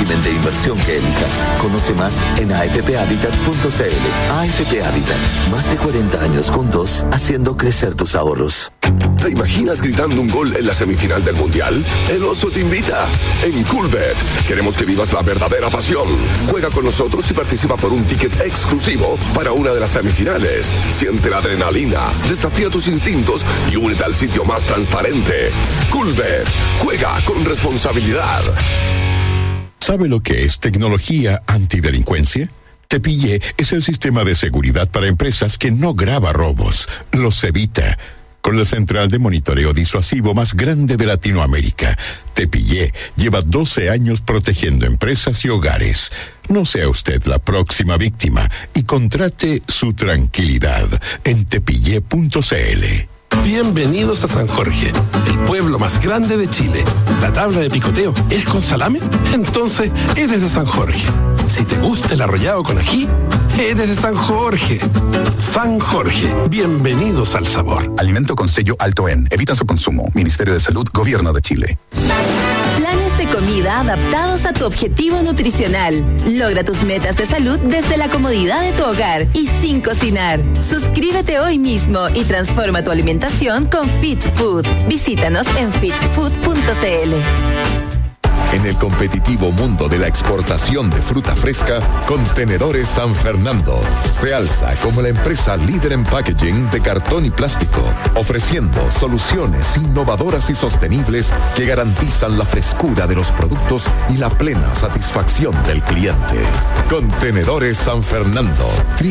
régimen de inversión que elijas. Conoce más en afphabitat.cl. AFP Habitat, más de 40 años juntos, haciendo crecer tus ahorros. ¿Te imaginas gritando un gol en la semifinal del Mundial? El Oso te invita. En Coolbet queremos que vivas la verdadera pasión. Juega con nosotros y participa por un ticket exclusivo para una de las semifinales. Siente la adrenalina, desafía tus instintos y únete al sitio más transparente. Coolbet. Juega con responsabilidad. ¿Sabe lo que es tecnología antidelincuencia? Te Pillé es el sistema de seguridad para empresas que no graba robos, los evita. Con la central de monitoreo disuasivo más grande de Latinoamérica, Te Pillé lleva 12 años protegiendo empresas y hogares. No sea usted la próxima víctima y contrate su tranquilidad en tepillé.cl. Bienvenidos a San Jorge, el pueblo más grande de Chile. ¿La tabla de picoteo es con salame? Entonces eres de San Jorge. Si te gusta el arrollado con ají, eres de San Jorge. San Jorge, bienvenidos al sabor. Alimento con sello alto en. Evita su consumo. Ministerio de Salud, Gobierno de Chile. Planes de comida adaptados a tu objetivo nutricional. Logra tus metas de salud desde la comodidad de tu hogar y sin cocinar. Suscríbete hoy mismo y transforma tu alimentación con Fit Food. Visítanos en fitfood.cl. En el competitivo mundo de la exportación de fruta fresca, Contenedores San Fernando se alza como la empresa líder en packaging de cartón y plástico, ofreciendo soluciones innovadoras y sostenibles que garantizan la frescura de los productos y la plena satisfacción del cliente. Contenedores San Fernando,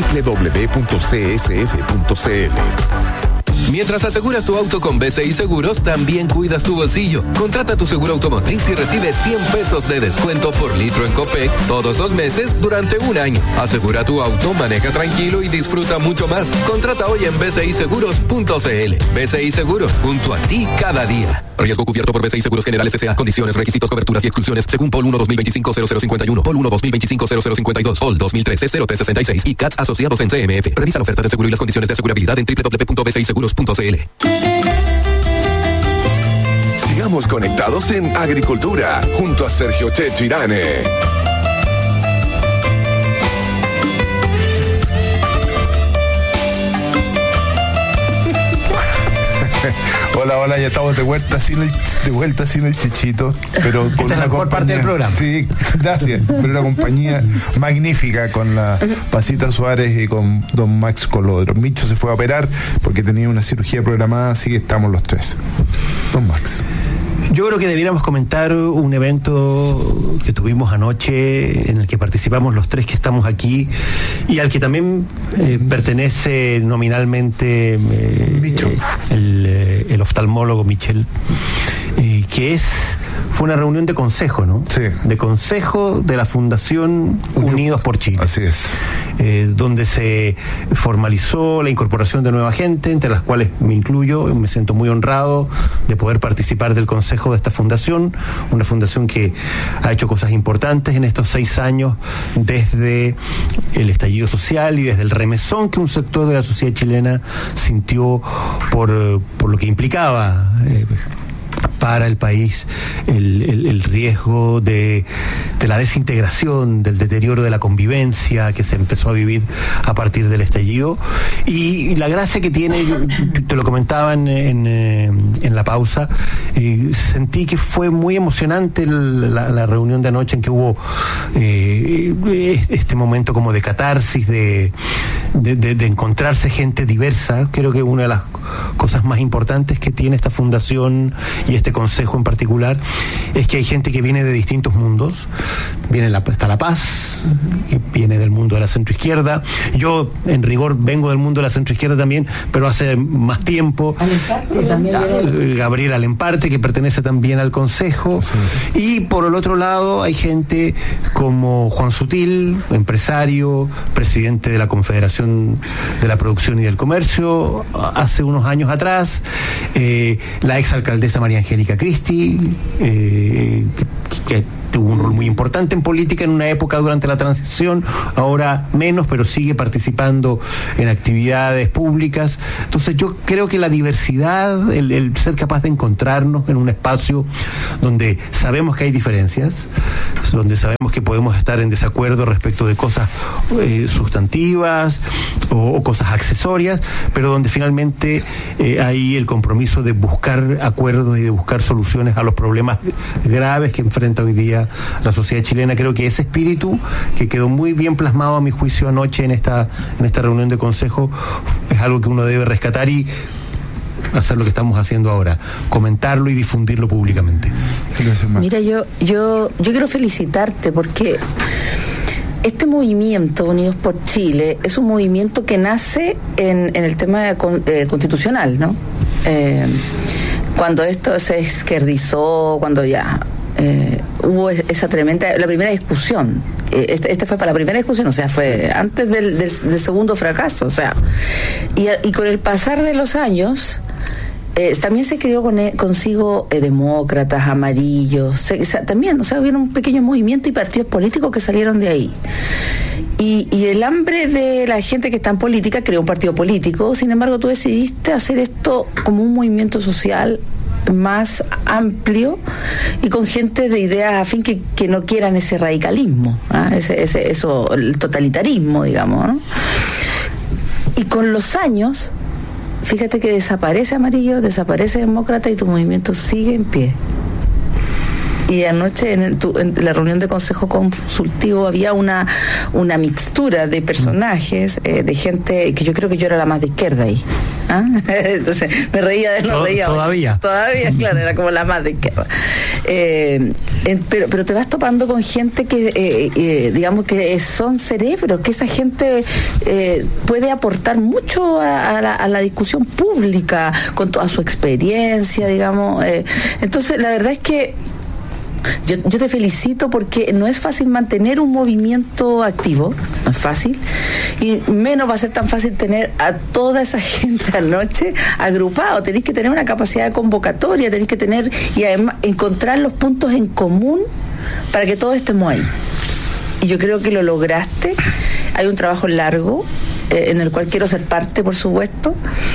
www.csf.cl. Mientras aseguras tu auto con BCI Seguros, también cuidas tu bolsillo. Contrata tu seguro automotriz y recibe 100 pesos de descuento por litro en Copec todos los meses durante un año. Asegura tu auto, maneja tranquilo y disfruta mucho más. Contrata hoy en bciseguros.cl. BCI Seguros, junto a ti cada día. Riesgo cubierto por BCI Seguros Generales S.A. Condiciones, requisitos, coberturas y exclusiones según POL 1-2025-0051, POL 1-2025-0052, POL 2013-0366 y CATS asociados en CMF. Revisa la oferta de seguro y las condiciones de asegurabilidad en www.bciseguros.cl. Sigamos conectados en Agricultura junto a Sergio Checho Irane. Hola, ya estamos de vuelta sin el Chichito, pero con la mejor parte del programa. Sí, gracias, pero una compañía magnífica con la Pasita Suárez y con don Max Colodro. Micho se fue a operar porque tenía una cirugía programada, así que estamos los tres. Don Max. Yo creo que debiéramos comentar un evento que tuvimos anoche en el que participamos los tres que estamos aquí y al que también pertenece nominalmente el oftalmólogo Michel, que fue una reunión de consejo, ¿no? Sí. De consejo de la Fundación Unidos por Chile. Así es. Donde se formalizó la incorporación de nueva gente, entre las cuales me incluyo. Me siento muy honrado de poder participar del consejo de esta fundación, una fundación que ha hecho cosas importantes en estos 6 años desde el estallido social y desde el remesón que un sector de la sociedad chilena sintió por lo que implicaba para el país el riesgo de la desintegración, del deterioro de la convivencia que se empezó a vivir a partir del estallido. Y la gracia que tiene, yo te lo comentaba en la pausa, sentí que fue muy emocionante la reunión de anoche en que hubo este momento como de catarsis, de encontrarse gente diversa. Creo que una de las cosas más importantes que tiene esta fundación y este consejo en particular es que hay gente que viene de distintos mundos. Está La Paz, que viene del mundo de la centroizquierda. Yo, en rigor, vengo del mundo de la centroizquierda también, pero hace más tiempo. Alemparte también. Gabriel Alemparte, que pertenece también al consejo. Sí. Y por el otro lado hay gente como Juan Sutil, empresario, presidente de la Confederación de la Producción y del Comercio, hace unos años atrás, la exalcaldesa María Angélica Cristi, que tuvo un rol muy importante en política en una época durante la transición, ahora menos, pero sigue participando en actividades públicas. Entonces yo creo que la diversidad, el ser capaz de encontrarnos en un espacio donde sabemos que hay diferencias, donde sabemos que podemos estar en desacuerdo respecto de cosas sustantivas o cosas accesorias, pero donde finalmente hay el compromiso de buscar acuerdos y de buscar soluciones a los problemas graves que enfrenta hoy día la sociedad chilena. Creo que ese espíritu, que quedó muy bien plasmado a mi juicio anoche en esta reunión de consejo, es algo que uno debe rescatar y hacer lo que estamos haciendo ahora, comentarlo y difundirlo públicamente. Mira, yo quiero felicitarte porque este movimiento Unidos por Chile es un movimiento que nace en el tema constitucional, ¿no? Cuando esto se izquierdizó, cuando ya hubo esa la primera discusión. Este fue para la primera discusión, o sea, fue antes del segundo fracaso, o sea, y con el pasar de los años también se creó consigo demócratas, amarillos, también, o sea, hubo un pequeño movimiento y partidos políticos que salieron de ahí. Y el hambre de la gente que está en política creó un partido político. Sin embargo, tú decidiste hacer esto como un movimiento social más amplio y con gente de ideas afín que no quieran ese radicalismo, eso, el totalitarismo, digamos, ¿no? Y con los años, fíjate que desaparece Amarillo, desaparece Demócrata y tu movimiento sigue en pie. Y anoche en la reunión de consejo consultivo había una mixtura de personajes, de gente que yo creo que yo era la más de izquierda ahí. ¿Ah? Entonces me reía todavía, claro, era como la más de izquierda. Pero te vas topando con gente que digamos que son cerebros, que esa gente puede aportar mucho a la discusión pública con toda su experiencia, digamos. Entonces la verdad es que yo te felicito porque no es fácil mantener un movimiento activo, no es fácil, y menos va a ser tan fácil tener a toda esa gente anoche agrupado. Tenéis que tener una capacidad de convocatoria, tenéis que tener y además encontrar los puntos en común para que todos estemos ahí. Y yo creo que lo lograste. Hay un trabajo largo en el cual quiero ser parte, por supuesto,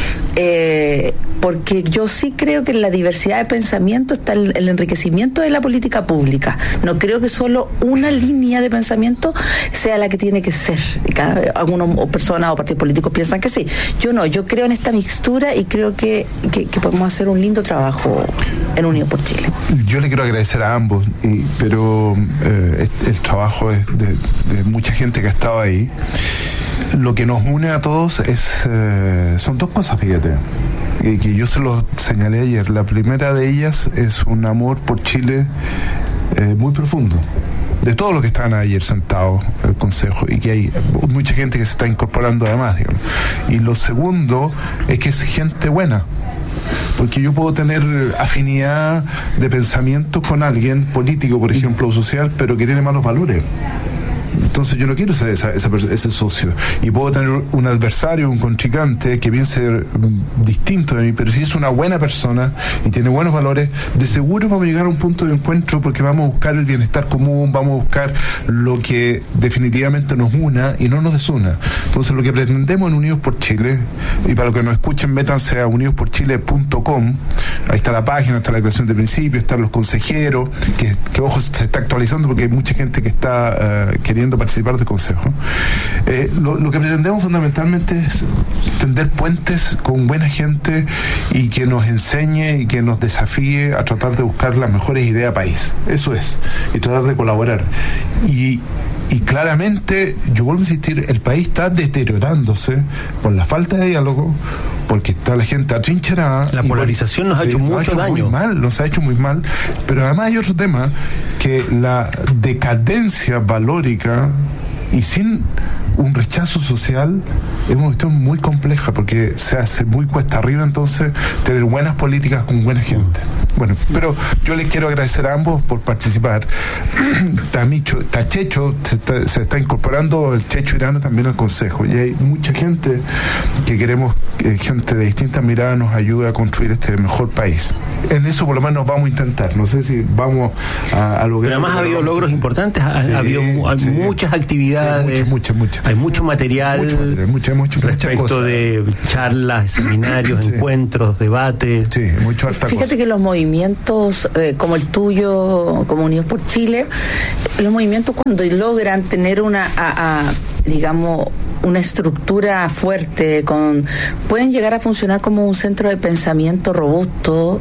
porque yo sí creo que en la diversidad de pensamiento está el enriquecimiento de la política pública. No creo que solo una línea de pensamiento sea la que tiene que ser. Algunas personas o partidos políticos piensan que sí. Yo no, yo creo en esta mixtura y creo que podemos hacer un lindo trabajo en Unidos por Chile. Yo le quiero agradecer a ambos, pero el trabajo es de mucha gente que ha estado ahí. Lo que nos une a todos son dos cosas, fíjate, que yo se los señalé ayer. La primera de ellas es un amor por Chile muy profundo, de todos los que estaban ayer sentados en el Consejo, y que hay mucha gente que se está incorporando además, digamos. Y lo segundo es que es gente buena, porque yo puedo tener afinidad de pensamientos con alguien político, por ejemplo, o social, pero que tiene malos valores. Entonces yo no quiero ser ese socio. Y puedo tener un adversario, un contrincante que bien ser distinto de mí, pero si es una buena persona y tiene buenos valores, de seguro vamos a llegar a un punto de encuentro, porque vamos a buscar el bienestar común, vamos a buscar lo que definitivamente nos una y no nos desuna. Entonces lo que pretendemos en Unidos por Chile, y para los que nos escuchen, métanse a unidosporchile.com, ahí está la página, está la declaración de principios, están los consejeros, que ojo, se está actualizando porque hay mucha gente que está queriendo participar del Consejo. Lo que pretendemos fundamentalmente es tender puentes con buena gente y que nos enseñe y que nos desafíe a tratar de buscar las mejores ideas de país. Eso es, y tratar de colaborar. Y claramente, yo vuelvo a insistir, el país está deteriorándose por la falta de diálogo, porque está la gente atrincherada. La polarización nos ha hecho mucho daño. Nos ha hecho muy mal, pero además hay otro tema, que la decadencia valórica y sin un rechazo social es una cuestión muy compleja, porque se hace muy cuesta arriba entonces tener buenas políticas con buena gente. Bueno, pero yo les quiero agradecer a ambos por participar. Está Checho, se está incorporando el Checho Irano también al Consejo, y hay mucha gente que queremos, gente de distintas miradas nos ayude a construir este mejor país. En eso por lo menos vamos a intentar, no sé si vamos a lograr. Pero además ha habido logros importantes, ha habido muchas actividades, muchas. Hay mucho material, respecto de charlas, seminarios, encuentros, debates. Sí, mucho alta Fíjate cosa. que los movimientos como el tuyo, como Unidos por Chile, los movimientos cuando logran tener digamos, una estructura fuerte, pueden llegar a funcionar como un centro de pensamiento robusto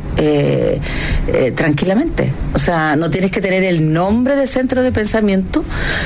tranquilamente. O sea, no tienes que tener el nombre de centro de pensamiento,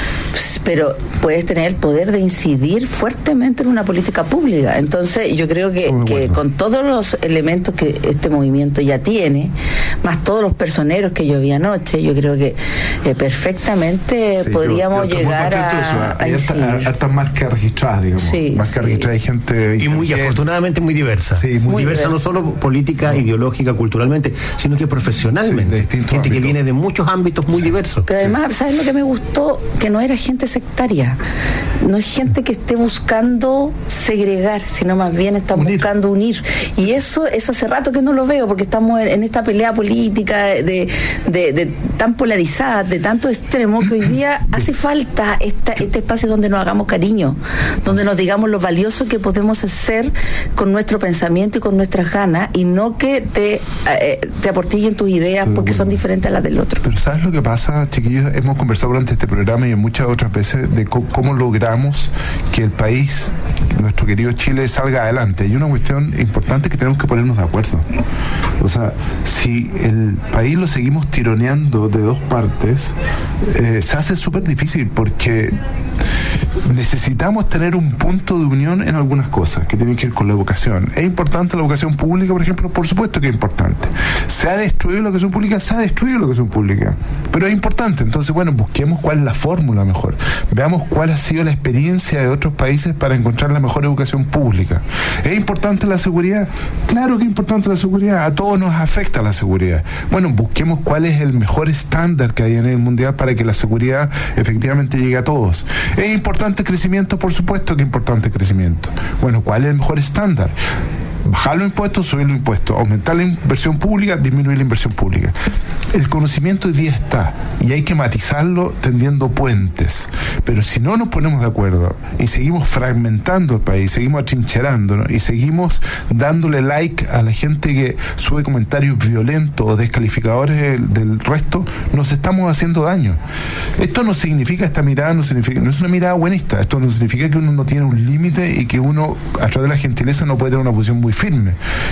pero puedes tener el poder de incidir fuertemente en una política pública. Entonces, yo creo que con todos los elementos que este movimiento ya tiene, más todos los personeros que yo vi anoche, yo creo que perfectamente podríamos llegar a incidir. Hartas marcas registradas, digamos. Sí, marcas registradas, hay gente y muy afortunadamente muy diversa. Sí, muy diversa, no solo política, ideológica, culturalmente, sino que profesionalmente. Gente que viene de muchos ámbitos muy diversos. Pero además, ¿sabes lo que me gustó? Que no era gente sectaria. No es gente que esté buscando segregar, sino más bien está buscando unir. Y eso hace rato que no lo veo, porque estamos en esta pelea política de tan polarizada, de tanto extremo, que hoy día hace falta este espacio donde nos hagamos cariño, donde nos digamos lo valioso que podemos hacer con nuestro pensamiento y con nuestras ganas, y no que te aportillen tus ideas porque son diferentes a las del otro. Pero ¿sabes lo que pasa, chiquillos? Hemos conversado durante este programa y en muchas otras veces de cómo logramos que el país, nuestro querido Chile, salga adelante. Y una cuestión importante que tenemos que ponernos de acuerdo. O sea, si el país lo seguimos tironeando de dos partes, se hace súper difícil, porque necesitamos tener un punto de unión en algunas cosas que tienen que ver con la educación. ¿Es importante la educación pública, por ejemplo? Por supuesto que es importante. ¿Se ha destruido la educación pública? Se ha destruido la educación pública. Pero es importante. Entonces, bueno, busquemos cuál es la fórmula mejor. Veamos cuál ha sido la experiencia de otros países para encontrar la mejor educación pública. ¿Es importante la seguridad? Claro que es importante la seguridad. A todos nos afecta la seguridad. Bueno, busquemos cuál es el mejor estándar que hay en el mundial para que la seguridad efectivamente llegue a todos. ¿Es importante el crecimiento? Por supuesto que es importante el crecimiento. Bueno, ¿cuál es el mejor estándar? Bajar los impuestos, subir los impuestos, aumentar la inversión pública, disminuir la inversión pública. El conocimiento hoy día está, y hay que matizarlo tendiendo puentes. Pero si no nos ponemos de acuerdo y seguimos fragmentando el país, seguimos atrincherándonos y seguimos dándole like a la gente que sube comentarios violentos o descalificadores del resto, nos estamos haciendo daño. Esto no significa, esta mirada no es una mirada buenista. Esto no significa que uno no tiene un límite y que uno, a través de la gentileza, no puede tener una posición muy firme.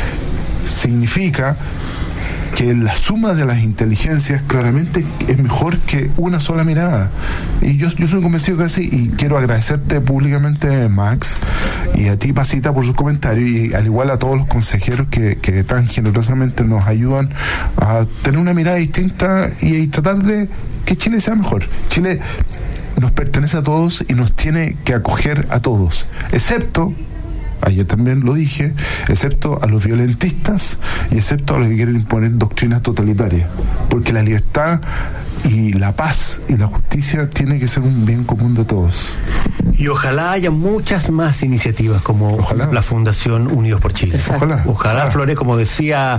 Significa que la suma de las inteligencias claramente es mejor que una sola mirada. Y yo soy convencido que así, y quiero agradecerte públicamente, Max, y a ti, Pasita, por sus comentarios, y al igual a todos los consejeros que tan generosamente nos ayudan a tener una mirada distinta y tratar de que Chile sea mejor. Chile nos pertenece a todos y nos tiene que acoger a todos, excepto, ayer también lo dije, excepto a los violentistas y excepto a los que quieren imponer doctrinas totalitarias, porque la libertad y la paz y la justicia tiene que ser un bien común de todos. Y ojalá haya muchas más iniciativas como la Fundación Unidos por Chile. Ojalá flore, como decía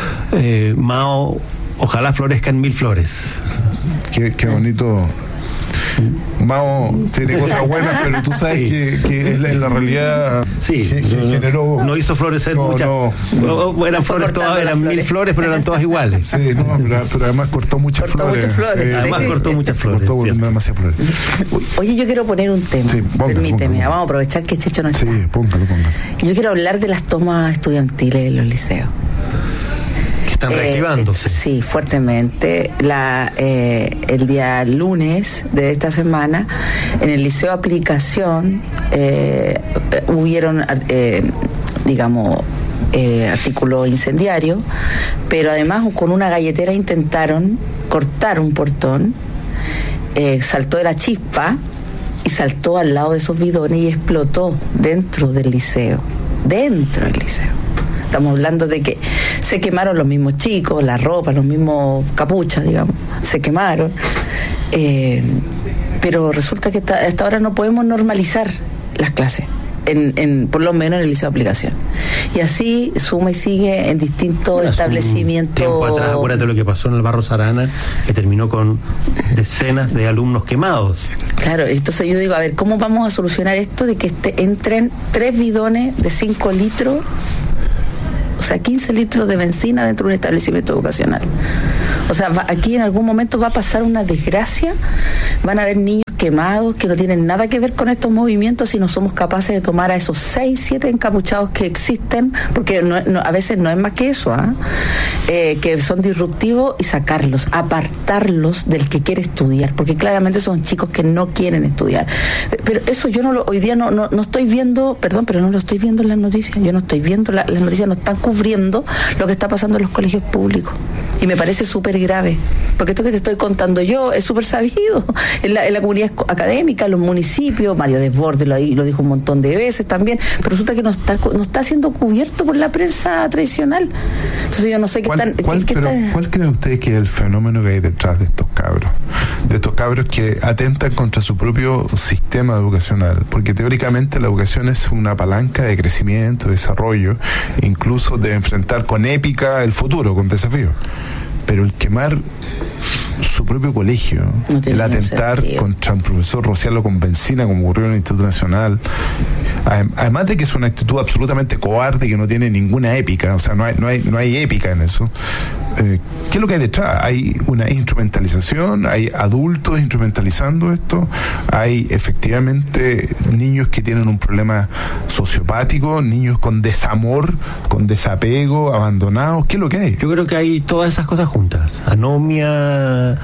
Mao, ojalá florezcan 1000 flores. Qué bonito. Mao tiene cosas buenas, pero tú sabes que en la realidad generó. No hizo florecer muchas. Eran flores todas, eran 1000 flores, pero eran todas iguales. Sí, pero además cortó muchas flores. Además cortó muchas flores. Cortó demasiadas flores. Oye, yo quiero poner un tema. Permíteme, vamos a aprovechar que Checho no está. Sí, póngalo. Yo quiero hablar de las tomas estudiantiles en los liceos. Están reactivándose. Sí, fuertemente. El día lunes de esta semana, en el Liceo Aplicación, hubieron, artículos incendiarios, pero además con una galletera intentaron cortar un portón, saltó de la chispa y saltó al lado de esos bidones y explotó dentro del liceo. Estamos hablando de que se quemaron los mismos chicos, la ropa, los mismos capuchas, digamos, se quemaron. Pero resulta que hasta ahora no podemos normalizar las clases, por lo menos en el liceo de aplicación. Y así suma y sigue en distintos establecimientos. Tiempo atrás, acuérdate lo que pasó en el Barros Arana, que terminó con decenas de alumnos quemados. Claro, entonces yo digo, a ver, ¿cómo vamos a solucionar esto de que entren 3 bidones de 5 litros? O sea, 15 litros de benzina dentro de un establecimiento educacional. O sea, aquí en algún momento va a pasar una desgracia, van a haber niños quemados que no tienen nada que ver con estos movimientos si no somos capaces de tomar a esos 6, 7 encapuchados que existen, porque a veces no es más que eso, que son disruptivos, y sacarlos, apartarlos del que quiere estudiar, porque claramente son chicos que no quieren estudiar. Pero eso yo hoy día no estoy viendo, perdón, pero no lo estoy viendo en las noticias. Yo no estoy viendo, las noticias no están cubriendo lo que está pasando en los colegios públicos. Y me parece súper grave, porque esto que te estoy contando yo es súper sabido en la comunidad académica, en los municipios. Mario Desbordes lo dijo un montón de veces también, pero resulta que no está siendo cubierto por la prensa tradicional. Entonces yo no sé ¿Cuál creen ustedes que es el fenómeno que hay detrás de estos cabros? De estos cabros que atentan contra su propio sistema educacional, porque teóricamente la educación es una palanca de crecimiento, de desarrollo, incluso de enfrentar con épica el futuro, con desafíos. Pero el quemar su propio colegio, el atentar contra un profesor, rociarlo con benzina, como ocurrió en el Instituto Nacional, además de que es una actitud absolutamente cobarde que no tiene ninguna épica, o sea, no hay épica en eso. ¿Qué es lo que hay detrás? Hay una instrumentalización, hay adultos instrumentalizando esto, hay efectivamente niños que tienen un problema sociopático, niños con desamor, con desapego, abandonados. ¿Qué es lo que hay? Yo creo que hay todas esas cosas juntas: anomia,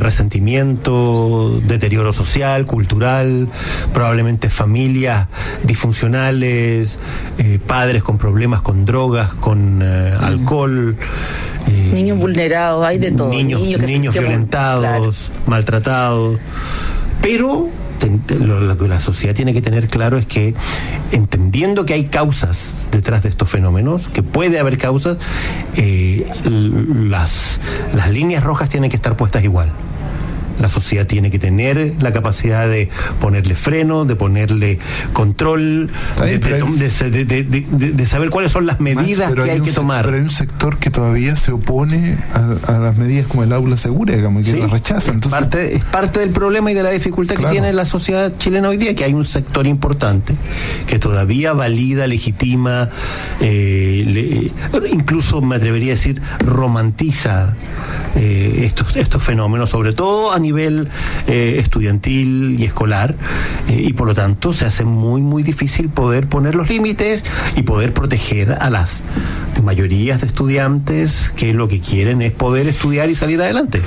resentimiento, deterioro social, cultural, probablemente familias disfuncionales, padres con problemas con drogas, con alcohol, niños vulnerados, hay de todo. Niños violentados, claro, maltratados. Pero lo que la sociedad tiene que tener claro es que, entendiendo que hay causas detrás de estos fenómenos, que puede haber causas, las líneas rojas tienen que estar puestas igual. La sociedad tiene que tener la capacidad de ponerle freno, de ponerle control, de saber cuáles son las medidas que hay que tomar. Pero hay un sector que todavía se opone a las medidas como el aula segura, digamos, y que las rechaza. Entonces, es parte del problema y de la dificultad que tiene la sociedad chilena hoy día, que hay un sector importante que todavía valida, legitima, incluso me atrevería a decir romantiza estos fenómenos, sobre todo a nivel estudiantil y escolar, y por lo tanto se hace muy muy difícil poder poner los límites y poder proteger a las mayorías de estudiantes que lo que quieren es poder estudiar y salir adelante.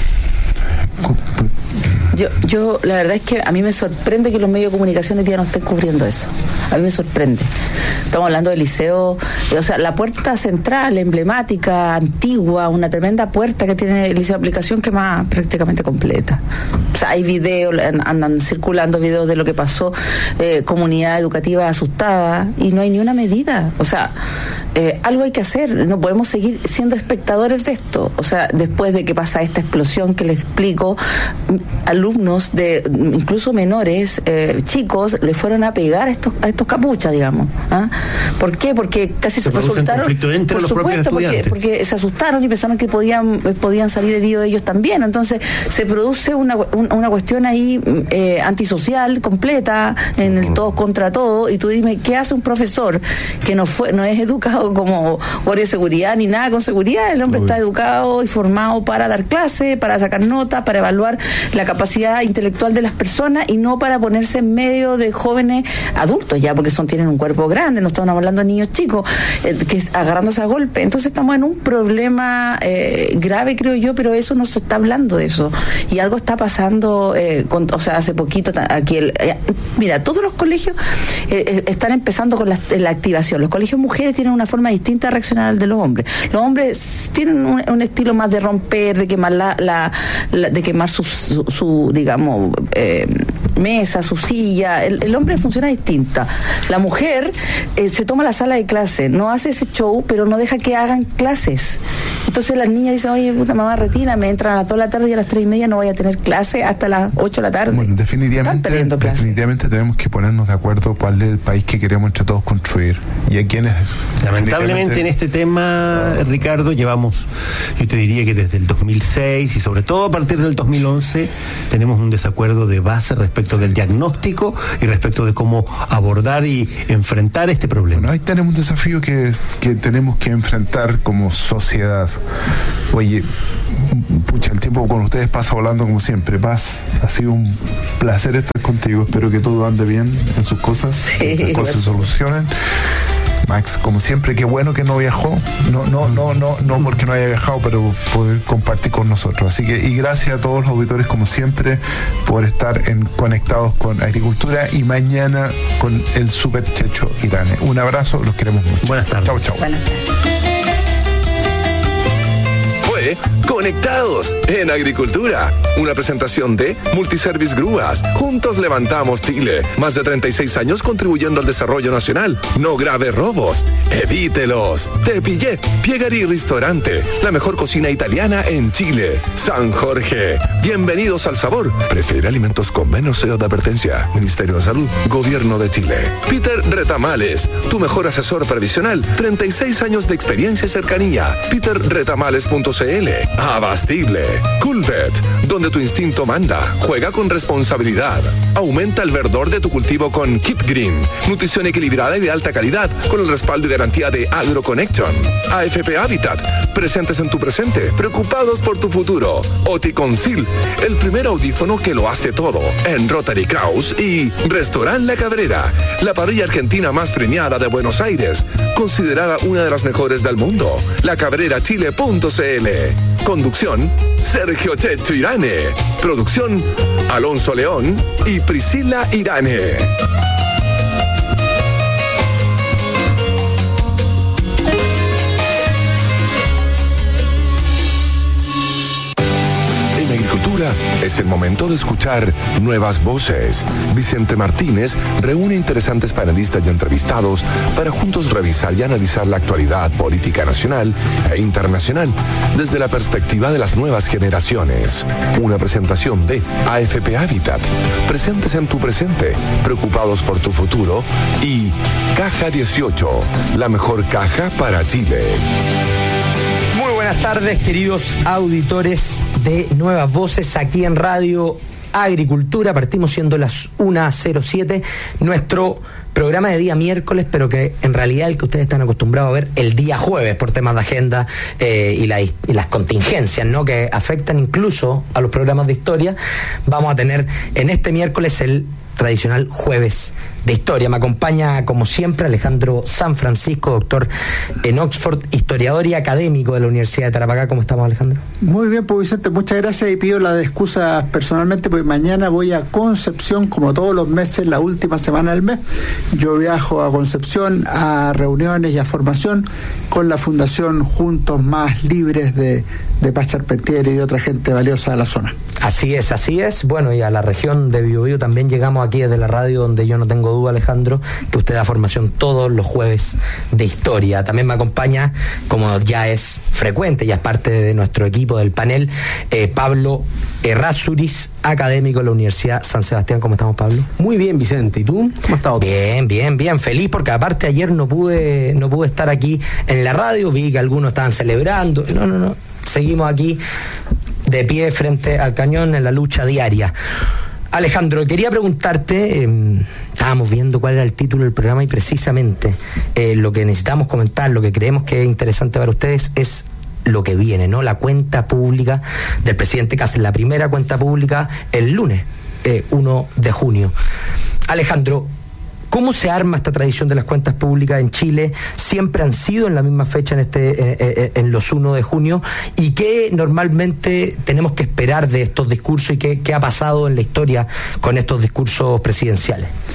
Yo la verdad es que a mí me sorprende que los medios de comunicación hoy día no estén cubriendo eso. A mí me sorprende. Estamos hablando del liceo, o sea, la puerta central, emblemática, antigua, una tremenda puerta que tiene el liceo de aplicación, que más prácticamente completa. O sea, hay videos, andan circulando videos de lo que pasó, comunidad educativa asustada, y no hay ni una medida. O sea, algo hay que hacer, no podemos seguir siendo espectadores de esto. O sea, después de que pasa esta explosión que les explico, alumnos de incluso menores, chicos, le fueron a pegar a estos capuchas, digamos. ¿Por qué? Porque casi se resultaron, entre los propios estudiantes, porque se asustaron y pensaron que podían salir heridos ellos también. Entonces se produce una cuestión ahí antisocial completa, en el todos contra todos. Y tú dime, ¿qué hace un profesor que no es educado como guardia de seguridad ni nada con seguridad? El hombre está educado y formado para dar clase, para sacar notas, para evaluar la capacidad intelectual de las personas, y no para ponerse en medio de jóvenes adultos ya, porque tienen un cuerpo grande, no estamos hablando de niños chicos, que agarrándose a golpe. Entonces estamos en un problema grave, creo yo, pero eso no se está hablando de eso. Y algo está pasando, o sea, hace poquito aquí, mira, todos los colegios están empezando con la activación. Los colegios mujeres tienen una forma distinta de reaccionar al de los hombres. Los hombres tienen un estilo más de romper, de quemar de quemar su digamos, mesa, su silla. El hombre funciona distinta. La mujer se toma la sala de clase, no hace ese show, pero no deja que hagan clases. Entonces las niñas dicen, oye, puta mamá, retírame, entran a las 2 de la tarde y a las 3:30 no voy a tener clase hasta las 8 de la tarde. Bueno, definitivamente tenemos que ponernos de acuerdo cuál es el país que queremos entre todos construir y a quienes... Lamentablemente en este tema, Ricardo, llevamos, yo te diría que desde el 2006 y sobre todo a partir del 2011 tenemos un desacuerdo de base respecto del diagnóstico y respecto de cómo abordar y enfrentar este problema. Bueno, ahí tenemos un desafío que tenemos que enfrentar como sociedad. Oye, pucha, el tiempo con ustedes pasa volando como siempre. Paz, ha sido un placer estar contigo. Espero que todo ande bien en sus cosas, que las cosas se solucionen. Max, como siempre, qué bueno que no viajó, no porque no haya viajado, pero poder compartir con nosotros. Así que, y gracias a todos los auditores, como siempre, por estar conectados con Agricultura y mañana con el Super Checho Irane. Un abrazo, los queremos mucho. Buenas tardes. Chau. Buenas tardes. Conectados en Agricultura, una presentación de Multiservice Grúas. Juntos levantamos Chile. Más de 36 años contribuyendo al desarrollo nacional. No grave robos, evítelos. Te pillé. Piegari Restaurante, la mejor cocina italiana en Chile. San Jorge, bienvenidos al sabor. Prefiere alimentos con menos sello de advertencia. Ministerio de Salud, Gobierno de Chile. Peter Retamales, tu mejor asesor previsional. 36 años de experiencia y cercanía. peterretamales.cl. Abastible. Coolvet, donde tu instinto manda. Juega con responsabilidad. Aumenta el verdor de tu cultivo con Kit Green. Nutrición equilibrada y de alta calidad, con el respaldo y garantía de AgroConnection. AFP Habitat, presentes en tu presente, preocupados por tu futuro. Oticonsil, el primer audífono que lo hace todo, en Rotary Kraus. Y Restaurant La Cabrera, la parrilla argentina más premiada de Buenos Aires, considerada una de las mejores del mundo. lacabrerachile.cl. Conducción, Sergio Checho Irane. Producción, Alonso León y Priscila Irane. En Agricultura es el momento de escuchar nuevas voces. Vicente Martínez reúne interesantes panelistas y entrevistados para juntos revisar y analizar la actualidad política nacional e internacional desde la perspectiva de las nuevas generaciones. Una presentación de AFP Habitat, presentes en tu presente, preocupados por tu futuro, y Caja 18, la mejor caja para Chile. Muy buenas tardes, queridos auditores de Nuevas Voces aquí en Radio Agricultura. Partimos siendo las 1:07, nuestro programa de día miércoles, pero que en realidad el que ustedes están acostumbrados a ver el día jueves por temas de agenda y las contingencias, ¿no?, que afectan incluso a los programas de historia. Vamos a tener en este miércoles el tradicional jueves de historia. Me acompaña, como siempre, Alejandro San Francisco, doctor en Oxford, historiador y académico de la Universidad de Tarapacá. ¿Cómo estamos, Alejandro? Muy bien, pues Vicente, muchas gracias, y pido la excusa personalmente porque mañana voy a Concepción, como todos los meses, la última semana del mes. Yo viajo a Concepción a reuniones y a formación con la Fundación Juntos Más Libres de Paz Charpentier y de otra gente valiosa de la zona. Así es. Bueno, y a la región de Biobío también llegamos aquí desde la radio, donde yo no tengo duda, Alejandro, que usted da formación todos los jueves de historia. También me acompaña, como ya es frecuente, ya es parte de nuestro equipo del panel, Pablo Errázuriz, académico de la Universidad San Sebastián. ¿Cómo estamos, Pablo? Muy bien, Vicente. ¿Y tú? ¿Cómo has estado? Bien. Feliz porque aparte ayer no pude estar aquí en la radio. Vi que algunos estaban celebrando. No. Seguimos aquí de pie frente al cañón en la lucha diaria. Alejandro, quería preguntarte, estábamos viendo cuál era el título del programa y precisamente lo que necesitamos comentar, lo que creemos que es interesante para ustedes es lo que viene, ¿no? La cuenta pública del presidente Kast, la primera cuenta pública el lunes, 1 de junio. Alejandro, ¿cómo se arma esta tradición de las cuentas públicas en Chile? ¿Siempre han sido en la misma fecha en los 1 de junio? ¿Y qué normalmente tenemos que esperar de estos discursos y qué ha pasado en la historia con estos discursos presidenciales?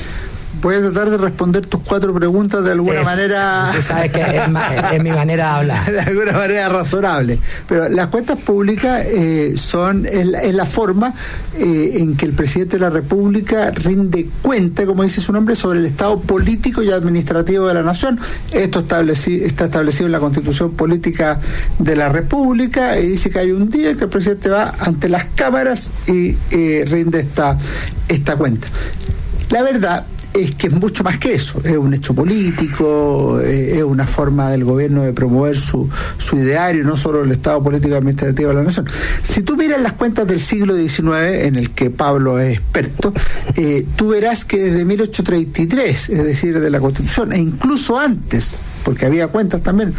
Voy a tratar de responder tus 4 preguntas de alguna manera. Tú sabes que es mi manera de hablar. De alguna manera razonable. Pero las cuentas públicas es la forma en que el presidente de la República rinde cuenta, como dice su nombre, sobre el estado político y administrativo de la nación. Esto está establecido en la Constitución Política de la República, y dice que hay un día en que el presidente va ante las cámaras y rinde esta cuenta. La verdad es que es mucho más que eso, es un hecho político, es una forma del gobierno de promover su ideario, no solo el estado político y administrativo de la nación. Si tú miras las cuentas del siglo XIX, en el que Pablo es experto, tú verás que desde 1833, es decir, de la Constitución, e incluso antes, porque había cuentas también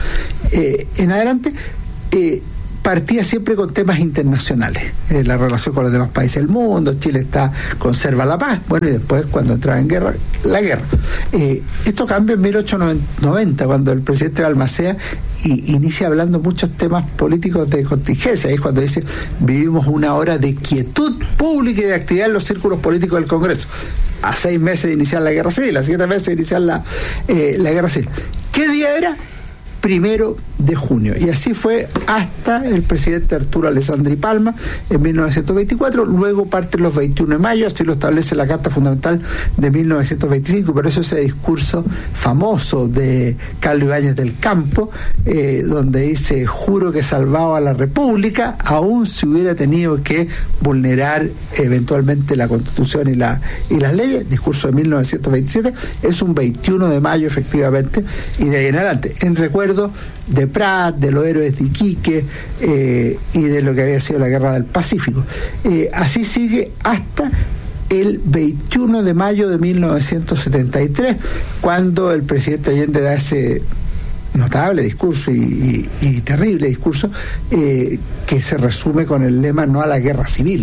en adelante, partía siempre con temas internacionales, la relación con los demás países del mundo. Chile conserva la paz, bueno, y después cuando entraba en guerra, la guerra. Esto cambia en 1890, cuando el presidente Balmaceda inicia hablando muchos temas políticos de contingencia. Es cuando dice: vivimos una hora de quietud pública y de actividad en los círculos políticos del Congreso. A 6 meses de iniciar la guerra civil, a 7 meses de iniciar la guerra civil. ¿Qué día era? 1 de junio, y así fue hasta el presidente Arturo Alessandri Palma en 1924. Luego parten los 21 de mayo, así lo establece la Carta Fundamental de 1925. Por eso ese discurso famoso de Carlos Ibáñez del Campo, donde dice: juro que salvaba a la República, aún si hubiera tenido que vulnerar eventualmente la Constitución y las leyes. Discurso de 1927, es un 21 de mayo efectivamente, y de ahí en adelante, en recuerdo de Prat, de los héroes de Iquique y de lo que había sido la Guerra del Pacífico. Así sigue hasta el 21 de mayo de 1973, cuando el presidente Allende da ese notable discurso y terrible discurso que se resume con el lema: no a la guerra civil.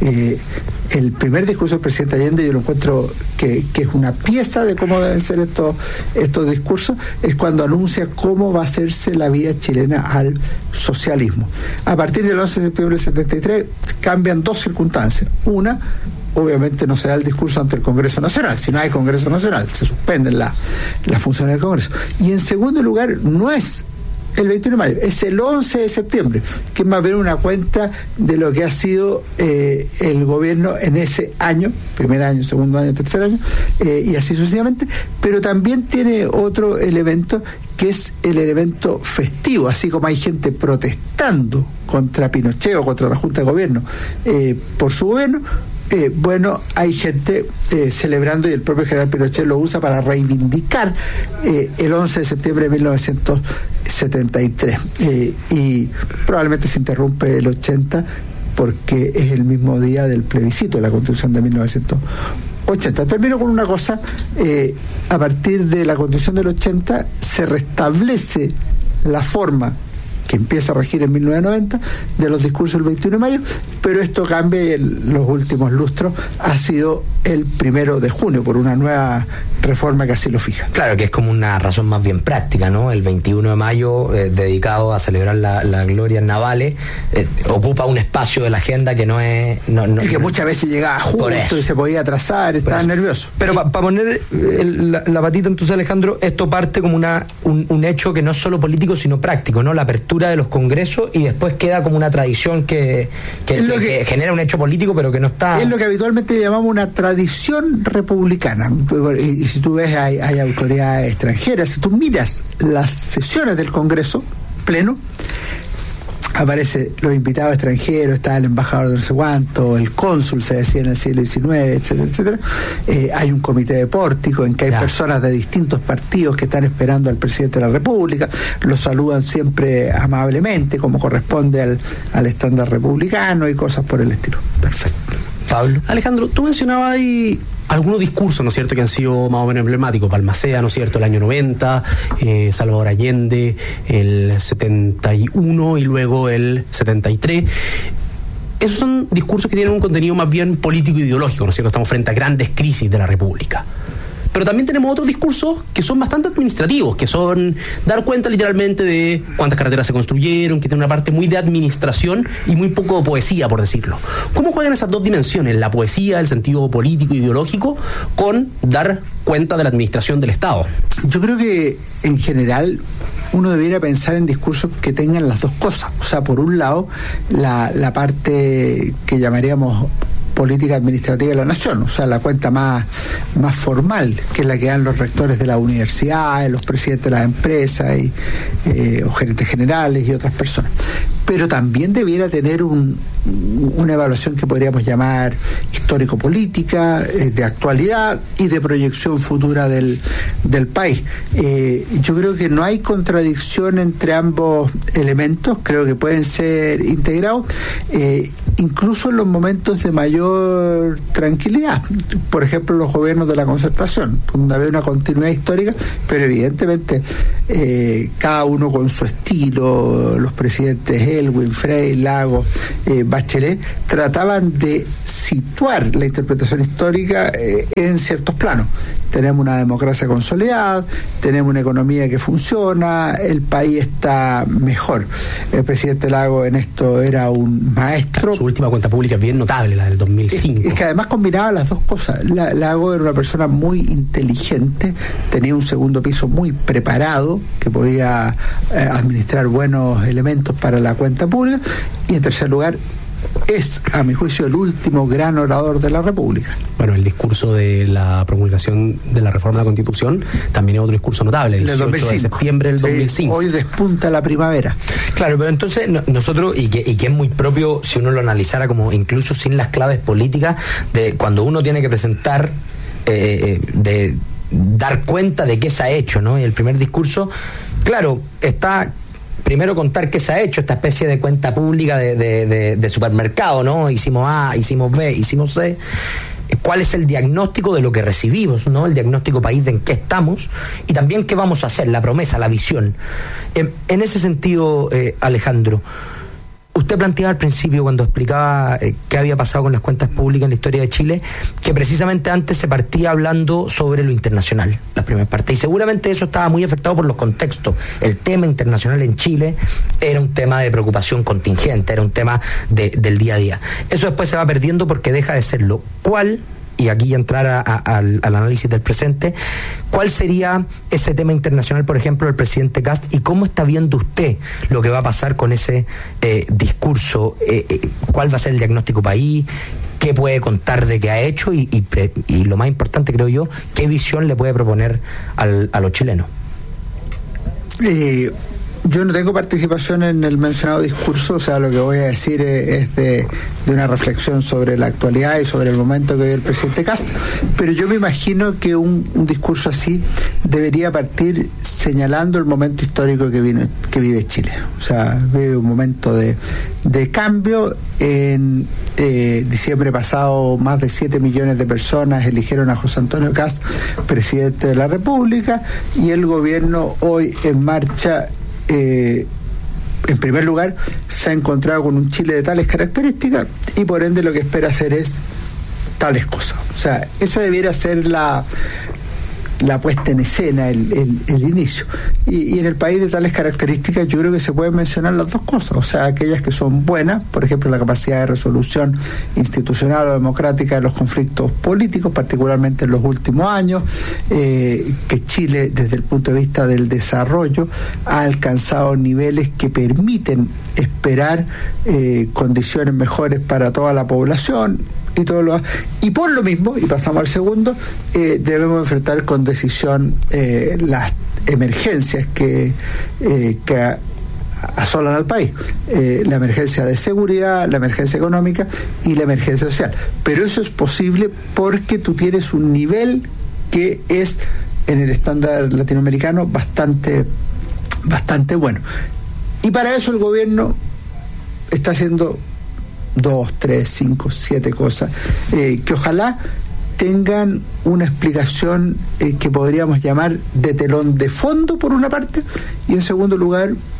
El primer discurso del presidente Allende, yo lo encuentro que es una pieza de cómo deben ser estos discursos, es cuando anuncia cómo va a hacerse la vía chilena al socialismo. A partir del 11 de septiembre del 73 cambian 2 circunstancias. Una, obviamente no se da el discurso ante el Congreso Nacional. Si no hay Congreso Nacional, se suspenden las funciones del Congreso. Y en segundo lugar, no es el 21 de mayo, es el 11 de septiembre, que es más bien una cuenta de lo que ha sido el gobierno en ese año, primer año, segundo año, tercer año, y así sucesivamente. Pero también tiene otro elemento, que es el elemento festivo. Así como hay gente protestando contra Pinochet o contra la Junta de Gobierno por su gobierno, bueno, hay gente celebrando, y el propio general Pinochet lo usa para reivindicar el 11 de septiembre de 1973, y probablemente se interrumpe el 80 porque es el mismo día del plebiscito de la Constitución de 1980. Termino con una cosa: a partir de la Constitución del 80 se restablece la forma que empieza a regir en 1990 de los discursos del 21 de mayo, pero esto cambia, y en los últimos lustros ha sido el 1 de junio por una nueva reforma que así lo fija. Claro, que es como una razón más bien práctica, ¿no? El 21 de mayo, dedicado a celebrar las glorias navales, ocupa un espacio de la agenda que no es... y que muchas veces llegaba justo y se podía atrasar, estaba nervioso. Pero para poner la patita entonces, Alejandro, esto parte como un hecho que no es solo político sino práctico, ¿no? La apertura de los congresos, y después queda como una tradición que genera un hecho político, pero que no está... Es lo que habitualmente llamamos una tradición republicana. Y si tú ves, hay autoridades extranjeras. Si tú miras las sesiones del Congreso pleno, aparecen los invitados extranjeros, está el embajador de no sé cuánto, el cónsul, se decía en el siglo XIX, etcétera, etcétera. Hay un comité de pórtico en que hay personas de distintos partidos que están esperando al presidente de la República, lo saludan siempre amablemente, como corresponde al estándar republicano, y cosas por el estilo. Perfecto. Pablo. Alejandro, tú mencionabas ahí algunos discursos, ¿no es cierto?, que han sido más o menos emblemáticos. Balmaceda, ¿no es cierto?, el año 90, Salvador Allende, el 71 y luego el 73. Esos son discursos que tienen un contenido más bien político e ideológico, ¿no es cierto? Estamos frente a grandes crisis de la República. Pero también tenemos otros discursos que son bastante administrativos, que son dar cuenta literalmente de cuántas carreteras se construyeron, que tiene una parte muy de administración y muy poco de poesía, por decirlo. ¿Cómo juegan esas dos dimensiones, la poesía, el sentido político e ideológico, con dar cuenta de la administración del Estado? Yo creo que en general uno debiera pensar en discursos que tengan las dos cosas. O sea, por un lado, la parte que llamaríamos política administrativa de la nación, o sea, la cuenta más formal, que es la que dan los rectores de las universidades, los presidentes de las empresas o gerentes generales y otras personas. Pero también debiera tener una evaluación que podríamos llamar histórico-política, de actualidad y de proyección futura del país. Yo creo que no hay contradicción entre ambos elementos, creo que pueden ser integrados, incluso en los momentos de mayor tranquilidad. Por ejemplo, los gobiernos de la Concertación, donde había una continuidad histórica, pero evidentemente cada uno con su estilo, los presidentes Elwin, Frey, Lagos, Bachelet, trataban de situar la interpretación histórica en ciertos planos. Tenemos una democracia consolidada, tenemos una economía que funciona, el país está mejor. El presidente Lagos en esto era un maestro. Su última cuenta pública es bien notable, la del 2005. Es que además combinaba las dos cosas. Lagos era una persona muy inteligente, tenía un segundo piso muy preparado, que podía administrar buenos elementos para la cuenta pública, y en tercer lugar es, a mi juicio, el último gran orador de la República. Bueno, el discurso de la promulgación de la reforma de la Constitución también es otro discurso notable, el 18 de septiembre del 2005. Hoy despunta la primavera. Claro, pero entonces nosotros, y que es muy propio si uno lo analizara como incluso sin las claves políticas, de cuando uno tiene que presentar, de dar cuenta de qué se ha hecho, ¿no? Y el primer discurso, claro, está primero contar qué se ha hecho, esta especie de cuenta pública de supermercado, ¿no? Hicimos A, hicimos B, hicimos C. ¿Cuál es el diagnóstico de lo que recibimos, ¿no? El diagnóstico país de en qué estamos y también qué vamos a hacer, la promesa, la visión. En ese sentido, Alejandro, usted planteaba al principio, cuando explicaba qué había pasado con las cuentas públicas en la historia de Chile, que precisamente antes se partía hablando sobre lo internacional, las primeras partes, y seguramente eso estaba muy afectado por los contextos. El tema internacional en Chile era un tema de preocupación contingente, era un tema del día a día. Eso después se va perdiendo porque deja de serlo. ¿Cuál? Y aquí entrar al análisis del presente, ¿cuál sería ese tema internacional, por ejemplo, del presidente Kast, y cómo está viendo usted lo que va a pasar con ese discurso? ¿Cuál va a ser el diagnóstico país? ¿Qué puede contar de qué ha hecho? Y lo más importante, creo yo, ¿qué visión le puede proponer a los chilenos? Yo no tengo participación en el mencionado discurso, o sea, lo que voy a decir es de una reflexión sobre la actualidad y sobre el momento que vive el presidente Kast, pero yo me imagino que un discurso así debería partir señalando el momento histórico que vive Chile. O sea, vive un momento de cambio. En diciembre pasado, más de 7 millones de personas eligieron a José Antonio Kast presidente de la República, y el gobierno hoy en marcha, en primer lugar, se ha encontrado con un Chile de tales características y por ende lo que espera hacer es tales cosas. O sea, esa debiera ser la puesta en escena, el inicio. Y en el país de tales características yo creo que se pueden mencionar las dos cosas, o sea, aquellas que son buenas, por ejemplo, la capacidad de resolución institucional o democrática de los conflictos políticos, particularmente en los últimos años, que Chile, desde el punto de vista del desarrollo, ha alcanzado niveles que permiten esperar condiciones mejores para toda la población, y por lo mismo, y pasamos al segundo, debemos enfrentar con decisión las emergencias que asolan al país, la emergencia de seguridad, la emergencia económica y la emergencia social. Pero eso es posible porque tú tienes un nivel que es, en el estándar latinoamericano, bastante bueno. Y para eso el gobierno está haciendo 2, 3, 5, 7 cosas que ojalá tengan una explicación que podríamos llamar de telón de fondo, por una parte, y en segundo lugar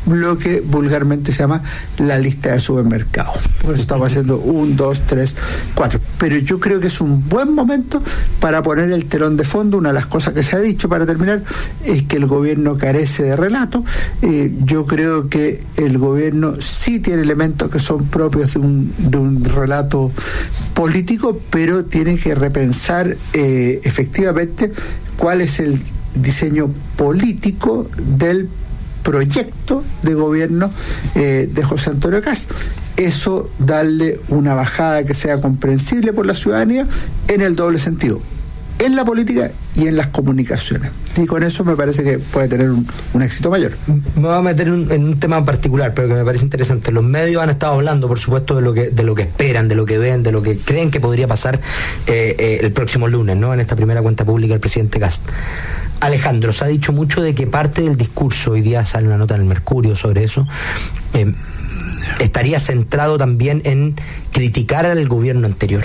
lo que vulgarmente se llama la lista de supermercados. Por eso estamos haciendo 1, 2, 3, 4. Pero yo creo que es un buen momento para poner el telón de fondo. Una de las cosas que se ha dicho, para terminar, es que el gobierno carece de relato. Yo creo que el gobierno sí tiene elementos que son propios de un relato político, pero tiene que repensar efectivamente cuál es el diseño político del proyecto de gobierno de José Antonio Kast. Eso, darle una bajada que sea comprensible por la ciudadanía en el doble sentido, en la política y en las comunicaciones. Y con eso me parece que puede tener un éxito mayor. Me voy a meter en un tema en particular, pero que me parece interesante. Los medios han estado hablando, por supuesto, de lo que esperan, de lo que ven, de lo que creen que podría pasar el próximo lunes, ¿no? En esta primera cuenta pública del presidente Kast. Alejandro, se ha dicho mucho de que parte del discurso, hoy día sale una nota en el Mercurio sobre eso, estaría centrado también en criticar al gobierno anterior.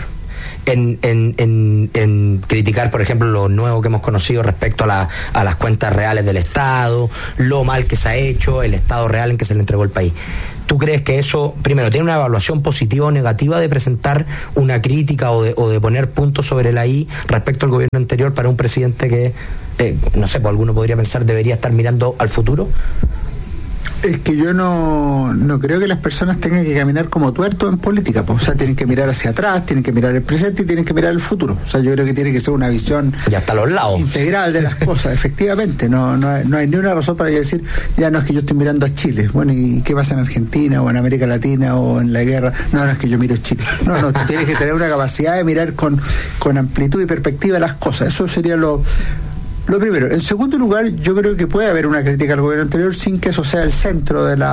En criticar, por ejemplo, lo nuevo que hemos conocido respecto a las cuentas reales del Estado, lo mal que se ha hecho, el estado real en que se le entregó el país. ¿Tú crees que eso, primero, tiene una evaluación positiva o negativa de presentar una crítica o de poner puntos sobre la I respecto al gobierno anterior para un presidente que, no sé, pues alguno podría pensar debería estar mirando al futuro? Es que yo no creo que las personas tengan que caminar como tuertos en política, pues. O sea, tienen que mirar hacia atrás, tienen que mirar el presente y tienen que mirar el futuro. O sea, yo creo que tiene que ser una visión y hasta los lados integral de las cosas, efectivamente. No hay ni una razón para decir, ya no, es que yo estoy mirando a Chile. Bueno, ¿y qué pasa en Argentina o en América Latina o en la guerra? No, es que yo miro Chile. No, tú tienes que tener una capacidad de mirar con amplitud y perspectiva las cosas. Eso sería lo primero. En segundo lugar, yo creo que puede haber una crítica al gobierno anterior sin que eso sea el centro de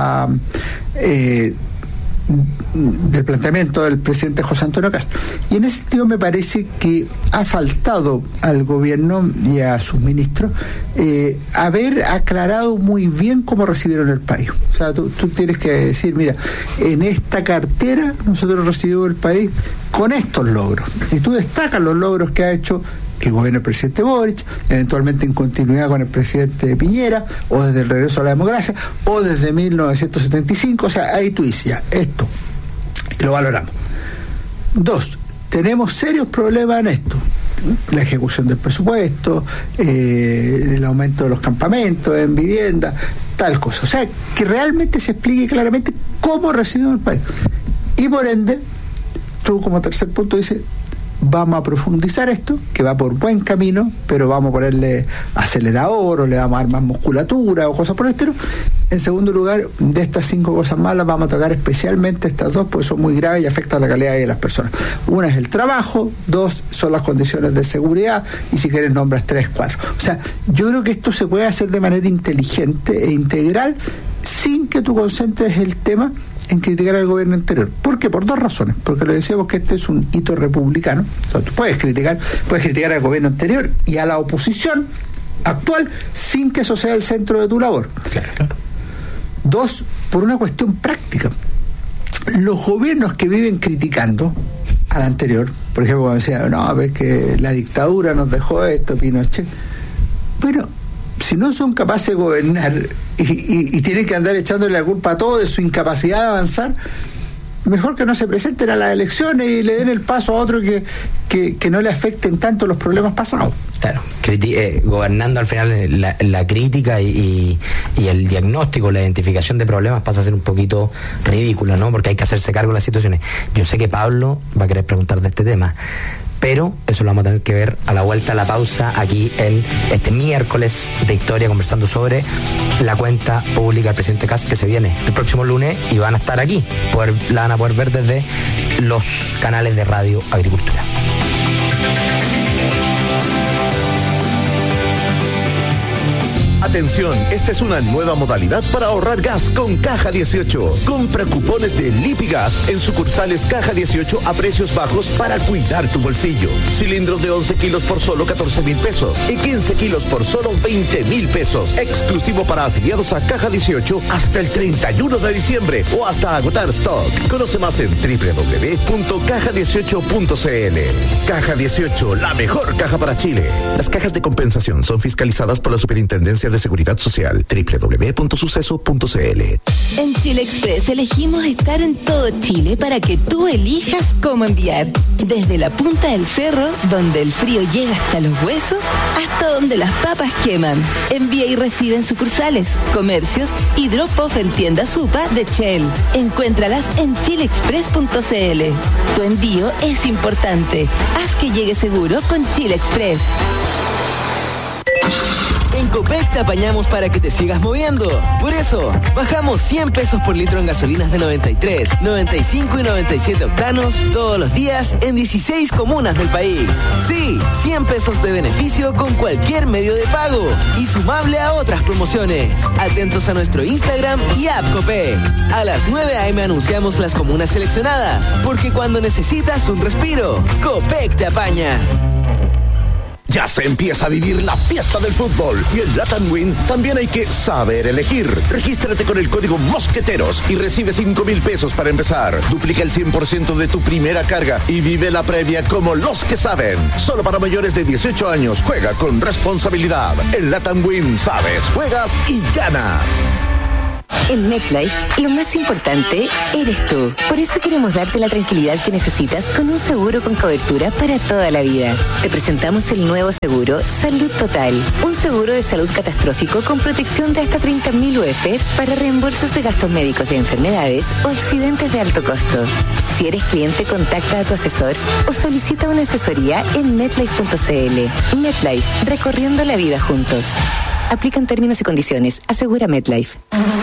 del planteamiento del presidente José Antonio Kast. Y en ese sentido me parece que ha faltado al gobierno y a sus ministros haber aclarado muy bien cómo recibieron el país. O sea, tú tienes que decir, mira, en esta cartera nosotros recibimos el país con estos logros. Y tú destacas los logros que ha hecho el gobierno del presidente Boric, eventualmente en continuidad con el presidente Piñera, o desde el regreso a la democracia, o desde 1975, o sea, ahí tú dices, ya, esto, y lo valoramos. 2, tenemos serios problemas en esto, la ejecución del presupuesto, el aumento de los campamentos en vivienda, tal cosa. O sea, que realmente se explique claramente cómo recibimos el país. Y por ende, tú como tercer punto dices, vamos a profundizar esto, que va por buen camino, pero vamos a ponerle acelerador o le vamos a dar más musculatura o cosas por el estilo. En segundo lugar, de estas 5 cosas malas vamos a tocar especialmente estas 2, porque son muy graves y afectan la calidad de las personas. Una es el trabajo, 2 son las condiciones de seguridad, y si quieres nombras 3, 4. O sea, yo creo que esto se puede hacer de manera inteligente e integral sin que tú concentres el tema en criticar al gobierno anterior. ¿Por qué? Por 2 razones. Porque lo decíamos que este es un hito republicano. O sea, tú puedes criticar al gobierno anterior y a la oposición actual sin que eso sea el centro de tu labor. Claro. 2, por una cuestión práctica. Los gobiernos que viven criticando al anterior, por ejemplo, cuando decían, no, ves que la dictadura nos dejó esto, Pinochet. Bueno, si no son capaces de gobernar y tienen que andar echándole la culpa a todo de su incapacidad de avanzar, mejor que no se presenten a las elecciones y le den el paso a otro que no le afecten tanto los problemas pasados. Claro, gobernando al final la crítica y el diagnóstico, la identificación de problemas pasa a ser un poquito ridícula, ¿no? Porque hay que hacerse cargo de las situaciones. Yo sé que Pablo va a querer preguntar de este tema, pero eso lo vamos a tener que ver a la vuelta a la pausa aquí en este miércoles de historia, conversando sobre la cuenta pública del presidente Kast que se viene el próximo lunes y van a estar aquí, la van a poder ver desde los canales de Radio Agricultura. Atención, esta es una nueva modalidad para ahorrar gas con Caja 18. Compra cupones de Lipigas en sucursales Caja 18 a precios bajos para cuidar tu bolsillo. Cilindros de 11 kilos por solo 14,000 pesos y 15 kilos por solo 20,000 pesos. Exclusivo para afiliados a Caja 18 hasta el 31 de diciembre o hasta agotar stock. Conoce más en www.caja18.cl. Caja 18, la mejor caja para Chile. Las cajas de compensación son fiscalizadas por la Superintendencia de Seguridad Seguridad Social. www.suceso.cl. En Chile Express elegimos estar en todo Chile para que tú elijas cómo enviar. Desde la punta del cerro, donde el frío llega hasta los huesos, hasta donde las papas queman. Envía y recibe en sucursales, comercios y drop-off en tiendas UPA de Shell. Encuéntralas en chileexpress.cl. Tu envío es importante. Haz que llegue seguro con Chile Express. En Copec te apañamos para que te sigas moviendo. Por eso, bajamos 100 pesos por litro en gasolinas de 93, 95 y 97 octanos todos los días en 16 comunas del país. Sí, 100 pesos de beneficio con cualquier medio de pago y sumable a otras promociones. Atentos a nuestro Instagram y app Copec. A las 9 a.m. anunciamos las comunas seleccionadas, porque cuando necesitas un respiro, Copec te apaña. Ya se empieza a vivir la fiesta del fútbol y en Latam Win también hay que saber elegir. Regístrate con el código Mosqueteros y recibe 5,000 pesos para empezar. Duplica el 100% de tu primera carga y vive la previa como los que saben. Solo para mayores de 18 años. Juega con responsabilidad. En Latam Win sabes, juegas y ganas. En MetLife, lo más importante eres tú. Por eso queremos darte la tranquilidad que necesitas con un seguro con cobertura para toda la vida. Te presentamos el nuevo seguro Salud Total. Un seguro de salud catastrófico con protección de hasta 30.000 UF para reembolsos de gastos médicos de enfermedades o accidentes de alto costo. Si eres cliente, contacta a tu asesor o solicita una asesoría en MetLife.cl. MetLife, recorriendo la vida juntos. Aplican términos y condiciones. Asegura MetLife.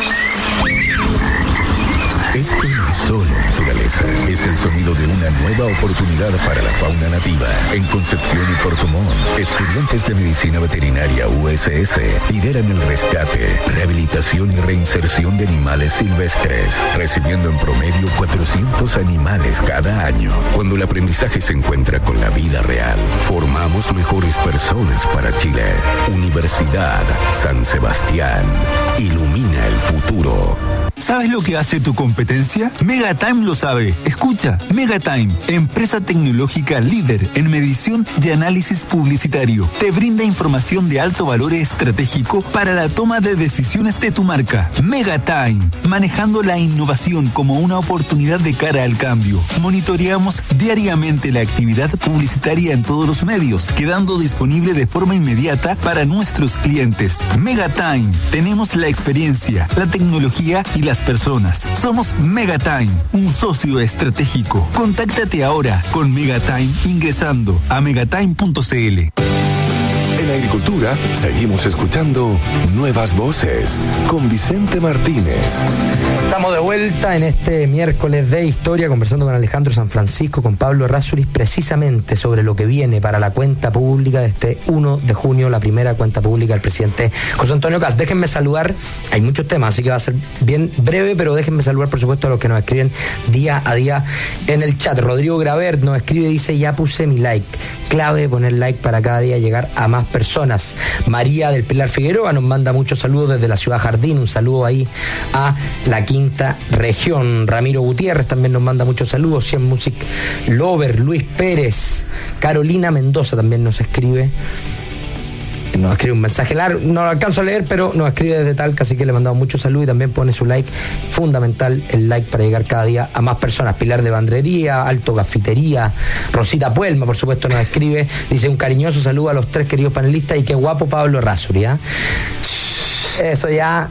Esto no es solo naturaleza, es el sonido de una nueva oportunidad para la fauna nativa. En Concepción y Puerto Montt, estudiantes de Medicina Veterinaria USS lideran el rescate, rehabilitación y reinserción de animales silvestres, recibiendo en promedio 400 animales cada año. Cuando el aprendizaje se encuentra con la vida real, formamos mejores personas para Chile. Universidad San Sebastián, ilumina el futuro. ¿Sabes lo que hace tu competencia? Megatime lo sabe. Escucha, Megatime, empresa tecnológica líder en medición y análisis publicitario. Te brinda información de alto valor estratégico para la toma de decisiones de tu marca. Megatime, manejando la innovación como una oportunidad de cara al cambio. Monitoreamos diariamente la actividad publicitaria en todos los medios, quedando disponible de forma inmediata para nuestros clientes. Megatime, tenemos la experiencia, la tecnología y las personas. Somos Megatime, un socio estratégico. Contáctate ahora con Megatime ingresando a megatime.cl. En agricultura, seguimos escuchando Nuevas Voces con Vicente Martínez. Estamos de vuelta en este miércoles de historia, conversando con Alejandro San Francisco, con Pablo Errázuriz, precisamente sobre lo que viene para la cuenta pública de este 1 de junio, la primera cuenta pública del presidente José Antonio Kast. Déjenme saludar, hay muchos temas, así que va a ser bien breve, pero déjenme saludar, por supuesto, a los que nos escriben día a día en el chat. Rodrigo Gravert nos escribe y dice: ya puse mi like. Clave poner like para cada día llegar a más personas. María del Pilar Figueroa nos manda muchos saludos desde la ciudad Jardín, un saludo ahí a la quinta región. Ramiro Gutiérrez también nos manda muchos saludos. 100 Music Lover, Luis Pérez, Carolina Mendoza también nos escribe un mensaje largo, no lo alcanzo a leer, pero nos escribe desde Talca, así que le mandamos mucho salud y también pone su like, fundamental el like para llegar cada día a más personas. Pilar de Bandrería, Alto Gafitería, Rosita Puelma, por supuesto, nos escribe, dice: un cariñoso saludo a los tres queridos panelistas y qué guapo Pablo Errázuriz. Eso ya,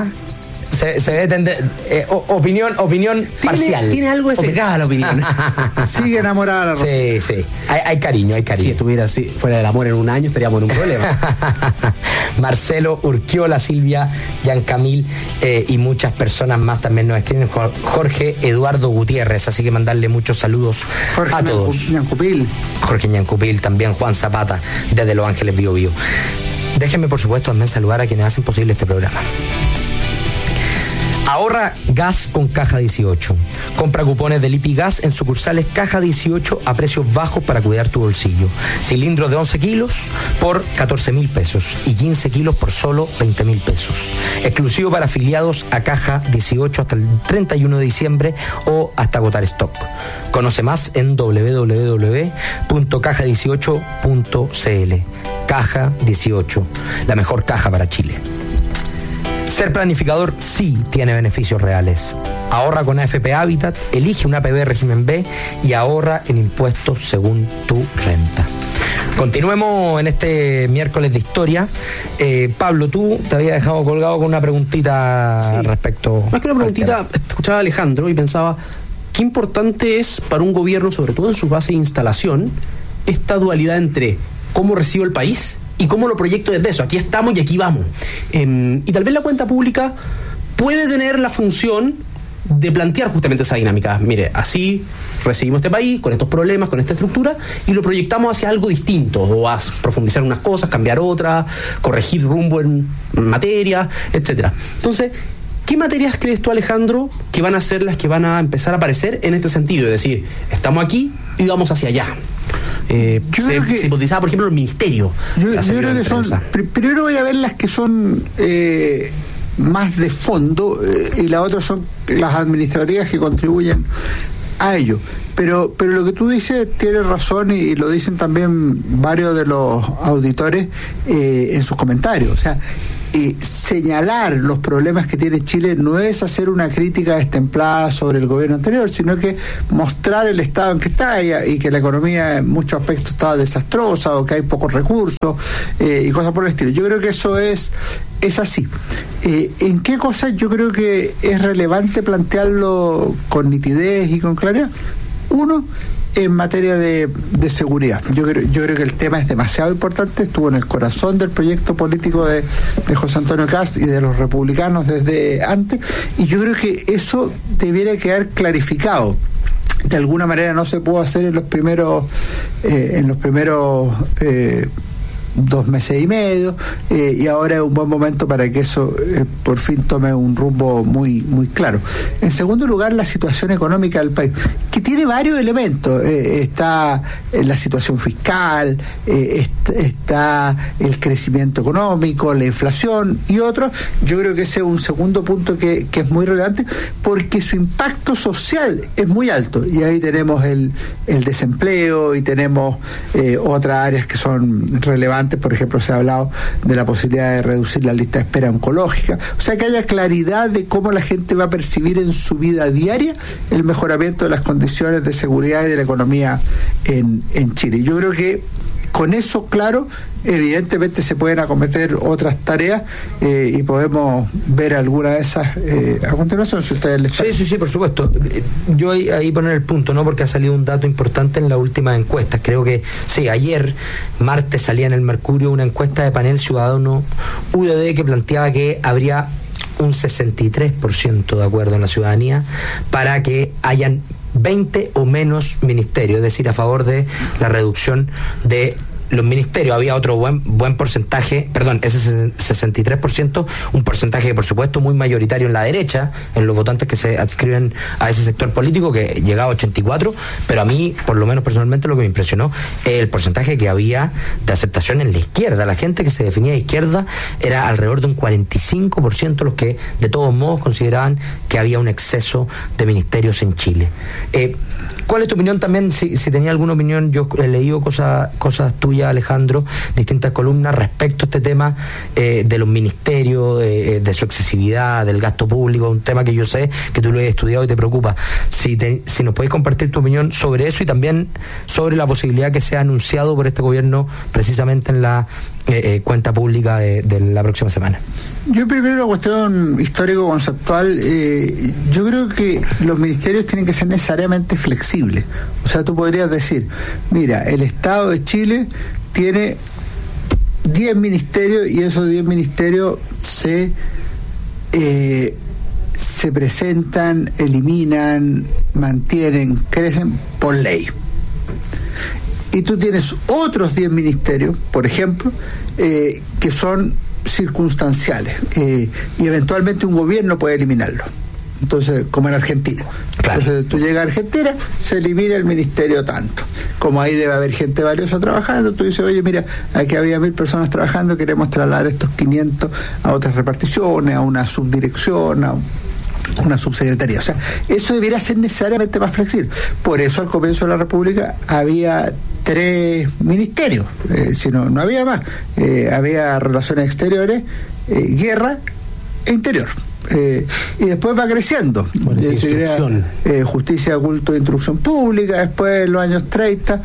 se ve opinión parcial. Tiene algo de sesgada la opinión. Sigue enamorada la Rosita. Sí. Hay cariño. Si estuviera así, fuera del amor en un año, estaríamos en un problema. Marcelo Urquiola, Silvia Giancamil y muchas personas más también nos escriben. Jorge Eduardo Gutiérrez, así que mandarle muchos saludos a todos. Jorge Ñancupil, también Juan Zapata, desde Los Ángeles Bio Bio. Déjenme, por supuesto, también saludar a quienes hacen posible este programa. Ahorra gas con Caja 18. Compra cupones de Lipigas en sucursales Caja 18 a precios bajos para cuidar tu bolsillo. Cilindros de 11 kilos por 14.000 pesos y 15 kilos por solo 20.000 pesos. Exclusivo para afiliados a Caja 18 hasta el 31 de diciembre o hasta agotar stock. Conoce más en www.caja18.cl. Caja 18, la mejor caja para Chile. Ser planificador sí tiene beneficios reales. Ahorra con AFP Habitat, elige una APB régimen B y ahorra en impuestos según tu renta. Continuemos en este miércoles de historia. Pablo, tú te habías dejado colgado con una preguntita respecto. Más que una preguntita, escuchaba a Alejandro y pensaba, qué importante es para un gobierno, sobre todo en su base de instalación, esta dualidad entre cómo recibo el país y cómo lo proyecto desde eso. Aquí estamos y aquí vamos. Y tal vez la cuenta pública puede tener la función de plantear justamente esa dinámica. Mire, así recibimos este país, con estos problemas, con esta estructura, y lo proyectamos hacia algo distinto, o a profundizar unas cosas, cambiar otras, corregir rumbo en materia, etcétera. Entonces, ¿qué materias crees tú, Alejandro, que van a ser las que van a empezar a aparecer en este sentido? Es decir, estamos aquí y vamos hacia allá. Se hipotizaba, por ejemplo, el ministerio. Yo creo que son. Primero voy a ver las que son más de fondo y las otras son las administrativas que contribuyen a ello. Pero lo que tú dices tiene razón y lo dicen también varios de los auditores en sus comentarios. O sea, señalar los problemas que tiene Chile no es hacer una crítica destemplada sobre el gobierno anterior, sino que mostrar el estado en que está y que la economía en muchos aspectos está desastrosa o que hay pocos recursos y cosas por el estilo. Yo creo que eso es así. ¿En qué cosas yo creo que es relevante plantearlo con nitidez y con claridad? Uno, en materia de seguridad. Yo creo que el tema es demasiado importante, estuvo en el corazón del proyecto político de José Antonio Kast y de los republicanos desde antes, y yo creo que eso debiera quedar clarificado. De alguna manera no se pudo hacer en los primeros 2 meses y medio, y ahora es un buen momento para que eso por fin tome un rumbo muy muy claro. En segundo lugar, la situación económica del país, que tiene varios elementos. Está la situación fiscal, está el crecimiento económico, la inflación y otros. Yo creo que ese es un segundo punto que es muy relevante, porque su impacto social es muy alto, y ahí tenemos el desempleo y tenemos otras áreas que son relevantes. Por ejemplo, se ha hablado de la posibilidad de reducir la lista de espera oncológica. O sea, que haya claridad de cómo la gente va a percibir en su vida diaria el mejoramiento de las condiciones de seguridad y de la economía en Chile. Yo creo que con eso claro, evidentemente se pueden acometer otras tareas y podemos ver alguna de esas a continuación, si ustedes les parece. Sí, por supuesto. Yo ahí poner el punto, ¿no? Porque ha salido un dato importante en las últimas encuestas. Creo que, sí, ayer, martes, salía en el Mercurio una encuesta de Panel Ciudadano UDD que planteaba que habría un 63% de acuerdo en la ciudadanía para que hayan 20 o menos ministerios, es decir, a favor de la reducción de los ministerios. Había otro buen porcentaje, ese 63%, un porcentaje que por supuesto muy mayoritario en la derecha, en los votantes que se adscriben a ese sector político, que llegaba a 84, pero a mí, por lo menos personalmente, lo que me impresionó es el porcentaje que había de aceptación en la izquierda. La gente que se definía de izquierda era alrededor de un 45% los que de todos modos consideraban que había un exceso de ministerios en Chile. ¿Cuál es tu opinión también? Si tenía alguna opinión, yo he leído cosas tuyas, Alejandro, distintas columnas respecto a este tema de los ministerios, de su excesividad, del gasto público, un tema que yo sé que tú lo has estudiado y te preocupa. Si nos podéis compartir tu opinión sobre eso y también sobre la posibilidad que sea anunciado por este gobierno precisamente en la cuenta pública de la próxima semana. Yo primero, la cuestión histórico-conceptual, yo creo que los ministerios tienen que ser necesariamente flexibles. O sea, tú podrías decir, mira, el Estado de Chile tiene 10 ministerios y esos 10 ministerios se presentan, eliminan, mantienen, crecen por ley. Y tú tienes otros 10 ministerios, por ejemplo, que son circunstanciales y eventualmente un gobierno puede eliminarlo. Entonces, como en Argentina. Claro. Entonces, tú llegas a Argentina, se elimina el ministerio tanto. Como ahí debe haber gente valiosa trabajando, tú dices, oye, mira, aquí había 1000 personas trabajando, queremos trasladar estos 500 a otras reparticiones, a una subdirección, a una subsecretaría. O sea, eso debería ser necesariamente más flexible. Por eso al comienzo de la República había 3 ministerios, si no había más. Había relaciones exteriores, guerra e interior. Y después va creciendo. Justicia, culto, instrucción pública. Después, en los años 30,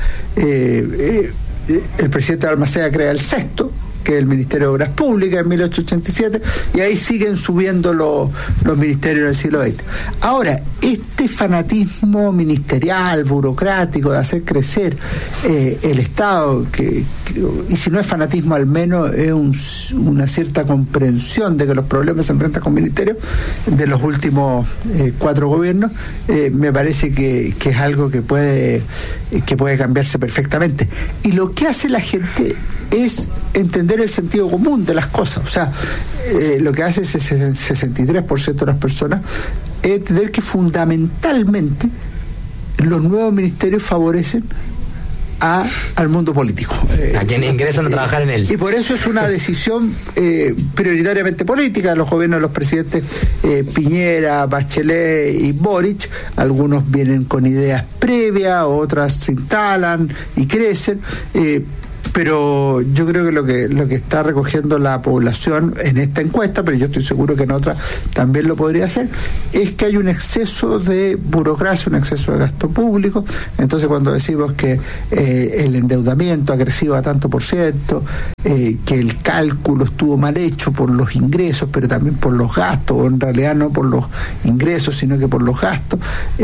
el presidente Balmaceda crea el 6º, que es el Ministerio de Obras Públicas, en 1887, y ahí siguen subiendo los ministerios en el siglo XX. Ahora, este fanatismo ministerial, burocrático, de hacer crecer el Estado, y si no es fanatismo, al menos es una cierta comprensión de que los problemas se enfrentan con ministerios de los últimos 4 gobiernos, me parece que es algo que puede cambiarse perfectamente. Y lo que hace la gente es entender el sentido común de las cosas. O sea, lo que hace ese 63% de las personas es entender que fundamentalmente los nuevos ministerios favorecen al mundo político. A quienes ingresan a trabajar en él. Y por eso es una decisión prioritariamente política de los gobiernos de los presidentes Piñera, Bachelet y Boric. Algunos vienen con ideas previas, otras se instalan y crecen. Pero yo creo que lo que está recogiendo la población en esta encuesta, pero yo estoy seguro que en otras también lo podría hacer, es que hay un exceso de burocracia, un exceso de gasto público. Entonces, cuando decimos que el endeudamiento ha crecido a tanto por ciento, que el cálculo estuvo mal hecho por los ingresos, pero también por los gastos, o en realidad no por los ingresos, sino que por los gastos,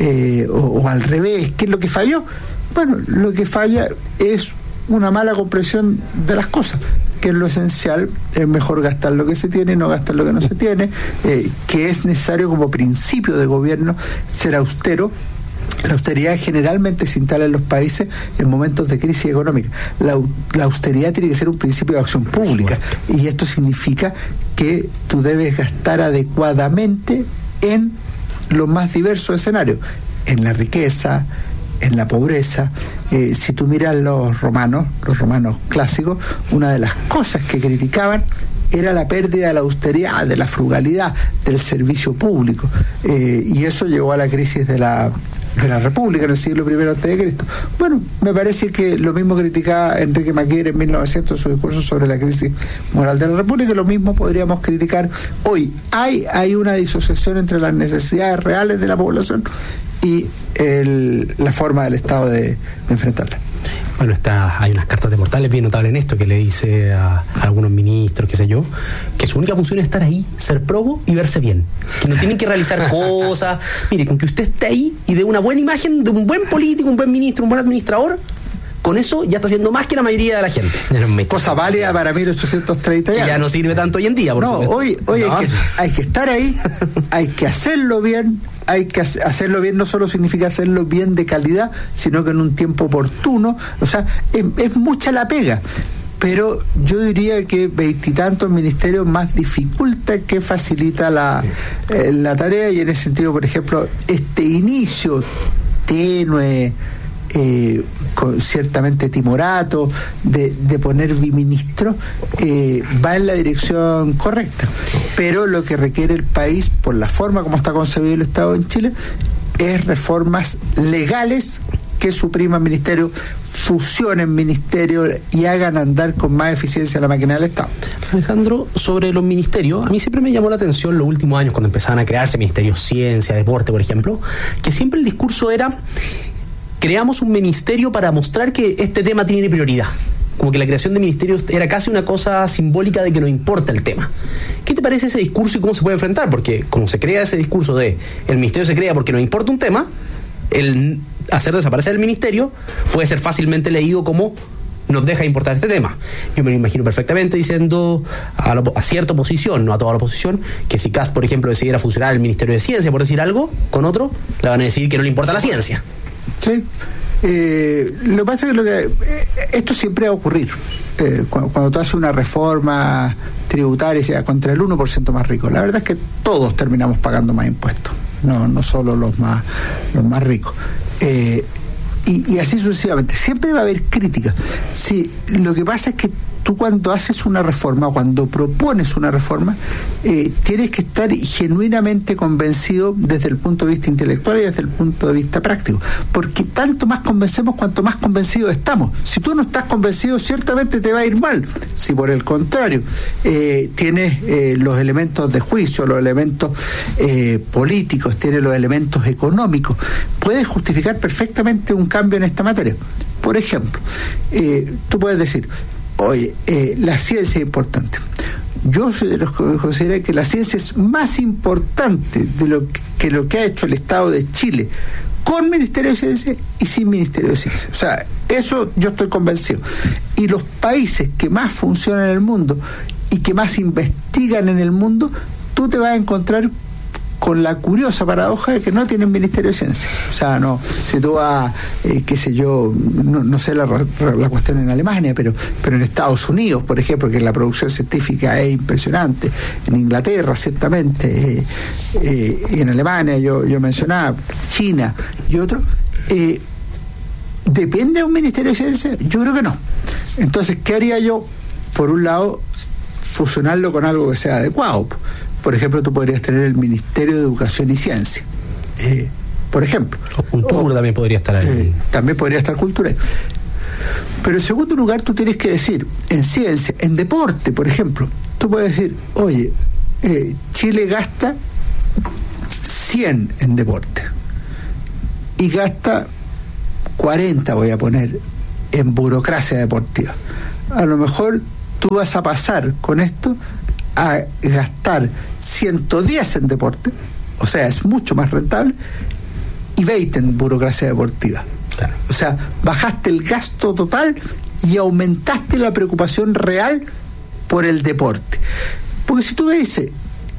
o al revés, ¿qué es lo que falló? Bueno, lo que falla es una mala comprensión de las cosas, que es lo esencial. Es mejor gastar lo que se tiene y no gastar lo que no se tiene, que es necesario como principio de gobierno ser austero. La austeridad generalmente se instala en los países en momentos de crisis económica. La austeridad tiene que ser un principio de acción pública, y esto significa que tú debes gastar adecuadamente en los más diversos escenarios, en la riqueza, en la pobreza. Si tú miras los romanos clásicos, una de las cosas que criticaban era la pérdida de la austeridad, de la frugalidad, del servicio público, y eso llevó a la crisis de la República en el siglo I a.C. Bueno, me parece que lo mismo criticaba Enrique Maquier en 1900 en su discurso sobre la crisis moral de la República, y lo mismo podríamos criticar hoy. Hay una disociación entre las necesidades reales de la población y la forma del Estado de enfrentarla. Bueno, hay unas cartas de Portales bien notables en esto, que le dice a algunos ministros, qué sé yo, que su única función es estar ahí, ser probo y verse bien, que no tienen que realizar cosas. Mire, con que usted esté ahí y dé una buena imagen de un buen político, un buen ministro, un buen administrador, con eso ya está haciendo más que la mayoría de la gente. Cosa válida para 1830 ya no sirve tanto hoy en día, por supuesto. Hoy hay que estar ahí, hay que hacerlo bien. Hay que hacerlo bien, no solo significa hacerlo bien de calidad, sino que en un tiempo oportuno. O sea, es mucha la pega, pero yo diría que 20 y tantos ministerios más dificulta que facilita la tarea, y en ese sentido, por ejemplo, este inicio tenue, ciertamente timorato, de poner biministros, va en la dirección correcta, pero lo que requiere el país, por la forma como está concebido el Estado en Chile, es reformas legales que supriman ministerios, fusionen ministerios y hagan andar con más eficiencia la máquina del Estado. Alejandro, sobre los ministerios, a mí siempre me llamó la atención los últimos años, cuando empezaban a crearse ministerios ciencia, deporte, por ejemplo, que siempre el discurso era: creamos un ministerio para mostrar que este tema tiene prioridad. Como que la creación de ministerios era casi una cosa simbólica de que nos importa el tema. ¿Qué te parece ese discurso y cómo se puede enfrentar? Porque como se crea ese discurso de el ministerio se crea porque nos importa un tema, el hacer desaparecer el ministerio puede ser fácilmente leído como nos deja de importar este tema. Yo me lo imagino perfectamente diciendo a cierta oposición, no a toda la oposición, que si Kast, por ejemplo, decidiera fusionar el Ministerio de Ciencia, por decir algo, con otro, le van a decir que no le importa la ciencia. Sí. Lo que pasa es que esto siempre va a ocurrir. Cuando tú haces una reforma tributaria, sea contra el 1% más rico, la verdad es que todos terminamos pagando más impuestos, no solo los más ricos. Y así sucesivamente. Siempre va a haber críticas. Sí, lo que pasa es que tú cuando haces una reforma, cuando propones una reforma, tienes que estar genuinamente convencido desde el punto de vista intelectual y desde el punto de vista práctico, porque tanto más convencemos cuanto más convencidos estamos. Si tú no estás convencido, ciertamente te va a ir mal. Si por el contrario tienes los elementos de juicio, los elementos políticos, tienes los elementos económicos, puedes justificar perfectamente un cambio en esta materia. Por ejemplo, tú puedes decir, oye, la ciencia es importante. Yo soy de los que considero que la ciencia es más importante de lo que ha hecho el Estado de Chile con Ministerio de Ciencia y sin Ministerio de Ciencia. O sea, eso yo estoy convencido. Y los países que más funcionan en el mundo y que más investigan en el mundo, tú te vas a encontrar con la curiosa paradoja de que no tienen Ministerio de Ciencia. O sea, no, si tú vas, qué sé yo, no sé la cuestión en Alemania, pero en Estados Unidos, por ejemplo, que la producción científica es impresionante, en Inglaterra, ciertamente, y en Alemania, yo mencionaba, China y otros, ¿depende de un Ministerio de Ciencia? Yo creo que no. Entonces, ¿qué haría yo? Por un lado, fusionarlo con algo que sea adecuado. Por ejemplo, tú podrías tener el Ministerio de Educación y Ciencia, por ejemplo. O cultura también podría estar ahí. También podría estar cultura. Pero en segundo lugar, tú tienes que decir, en ciencia, en deporte, por ejemplo, tú puedes decir, oye, Chile gasta 100 en deporte y gasta 40, voy a poner, en burocracia deportiva. A lo mejor tú vas a pasar con esto a gastar 110 en deporte, o sea, es mucho más rentable, y 20 en burocracia deportiva. Claro. O sea, bajaste el gasto total y aumentaste la preocupación real por el deporte. Porque si tú me dices,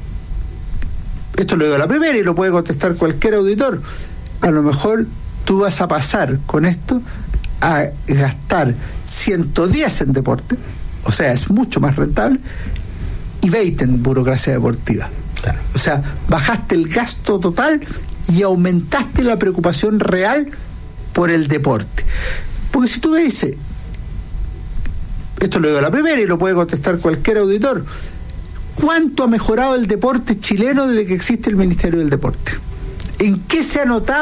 esto lo digo a la primera y lo puede contestar cualquier auditor, a lo mejor tú vas a pasar con esto a gastar 110 en deporte, o sea, es mucho más rentable, y 20 en burocracia deportiva. Claro. O sea, bajaste el gasto total y aumentaste la preocupación real por el deporte. Porque si tú me dices, esto lo digo a la primera y lo puede contestar cualquier auditor, ¿cuánto ha mejorado el deporte chileno desde que existe el Ministerio del Deporte? ¿En qué se ha notado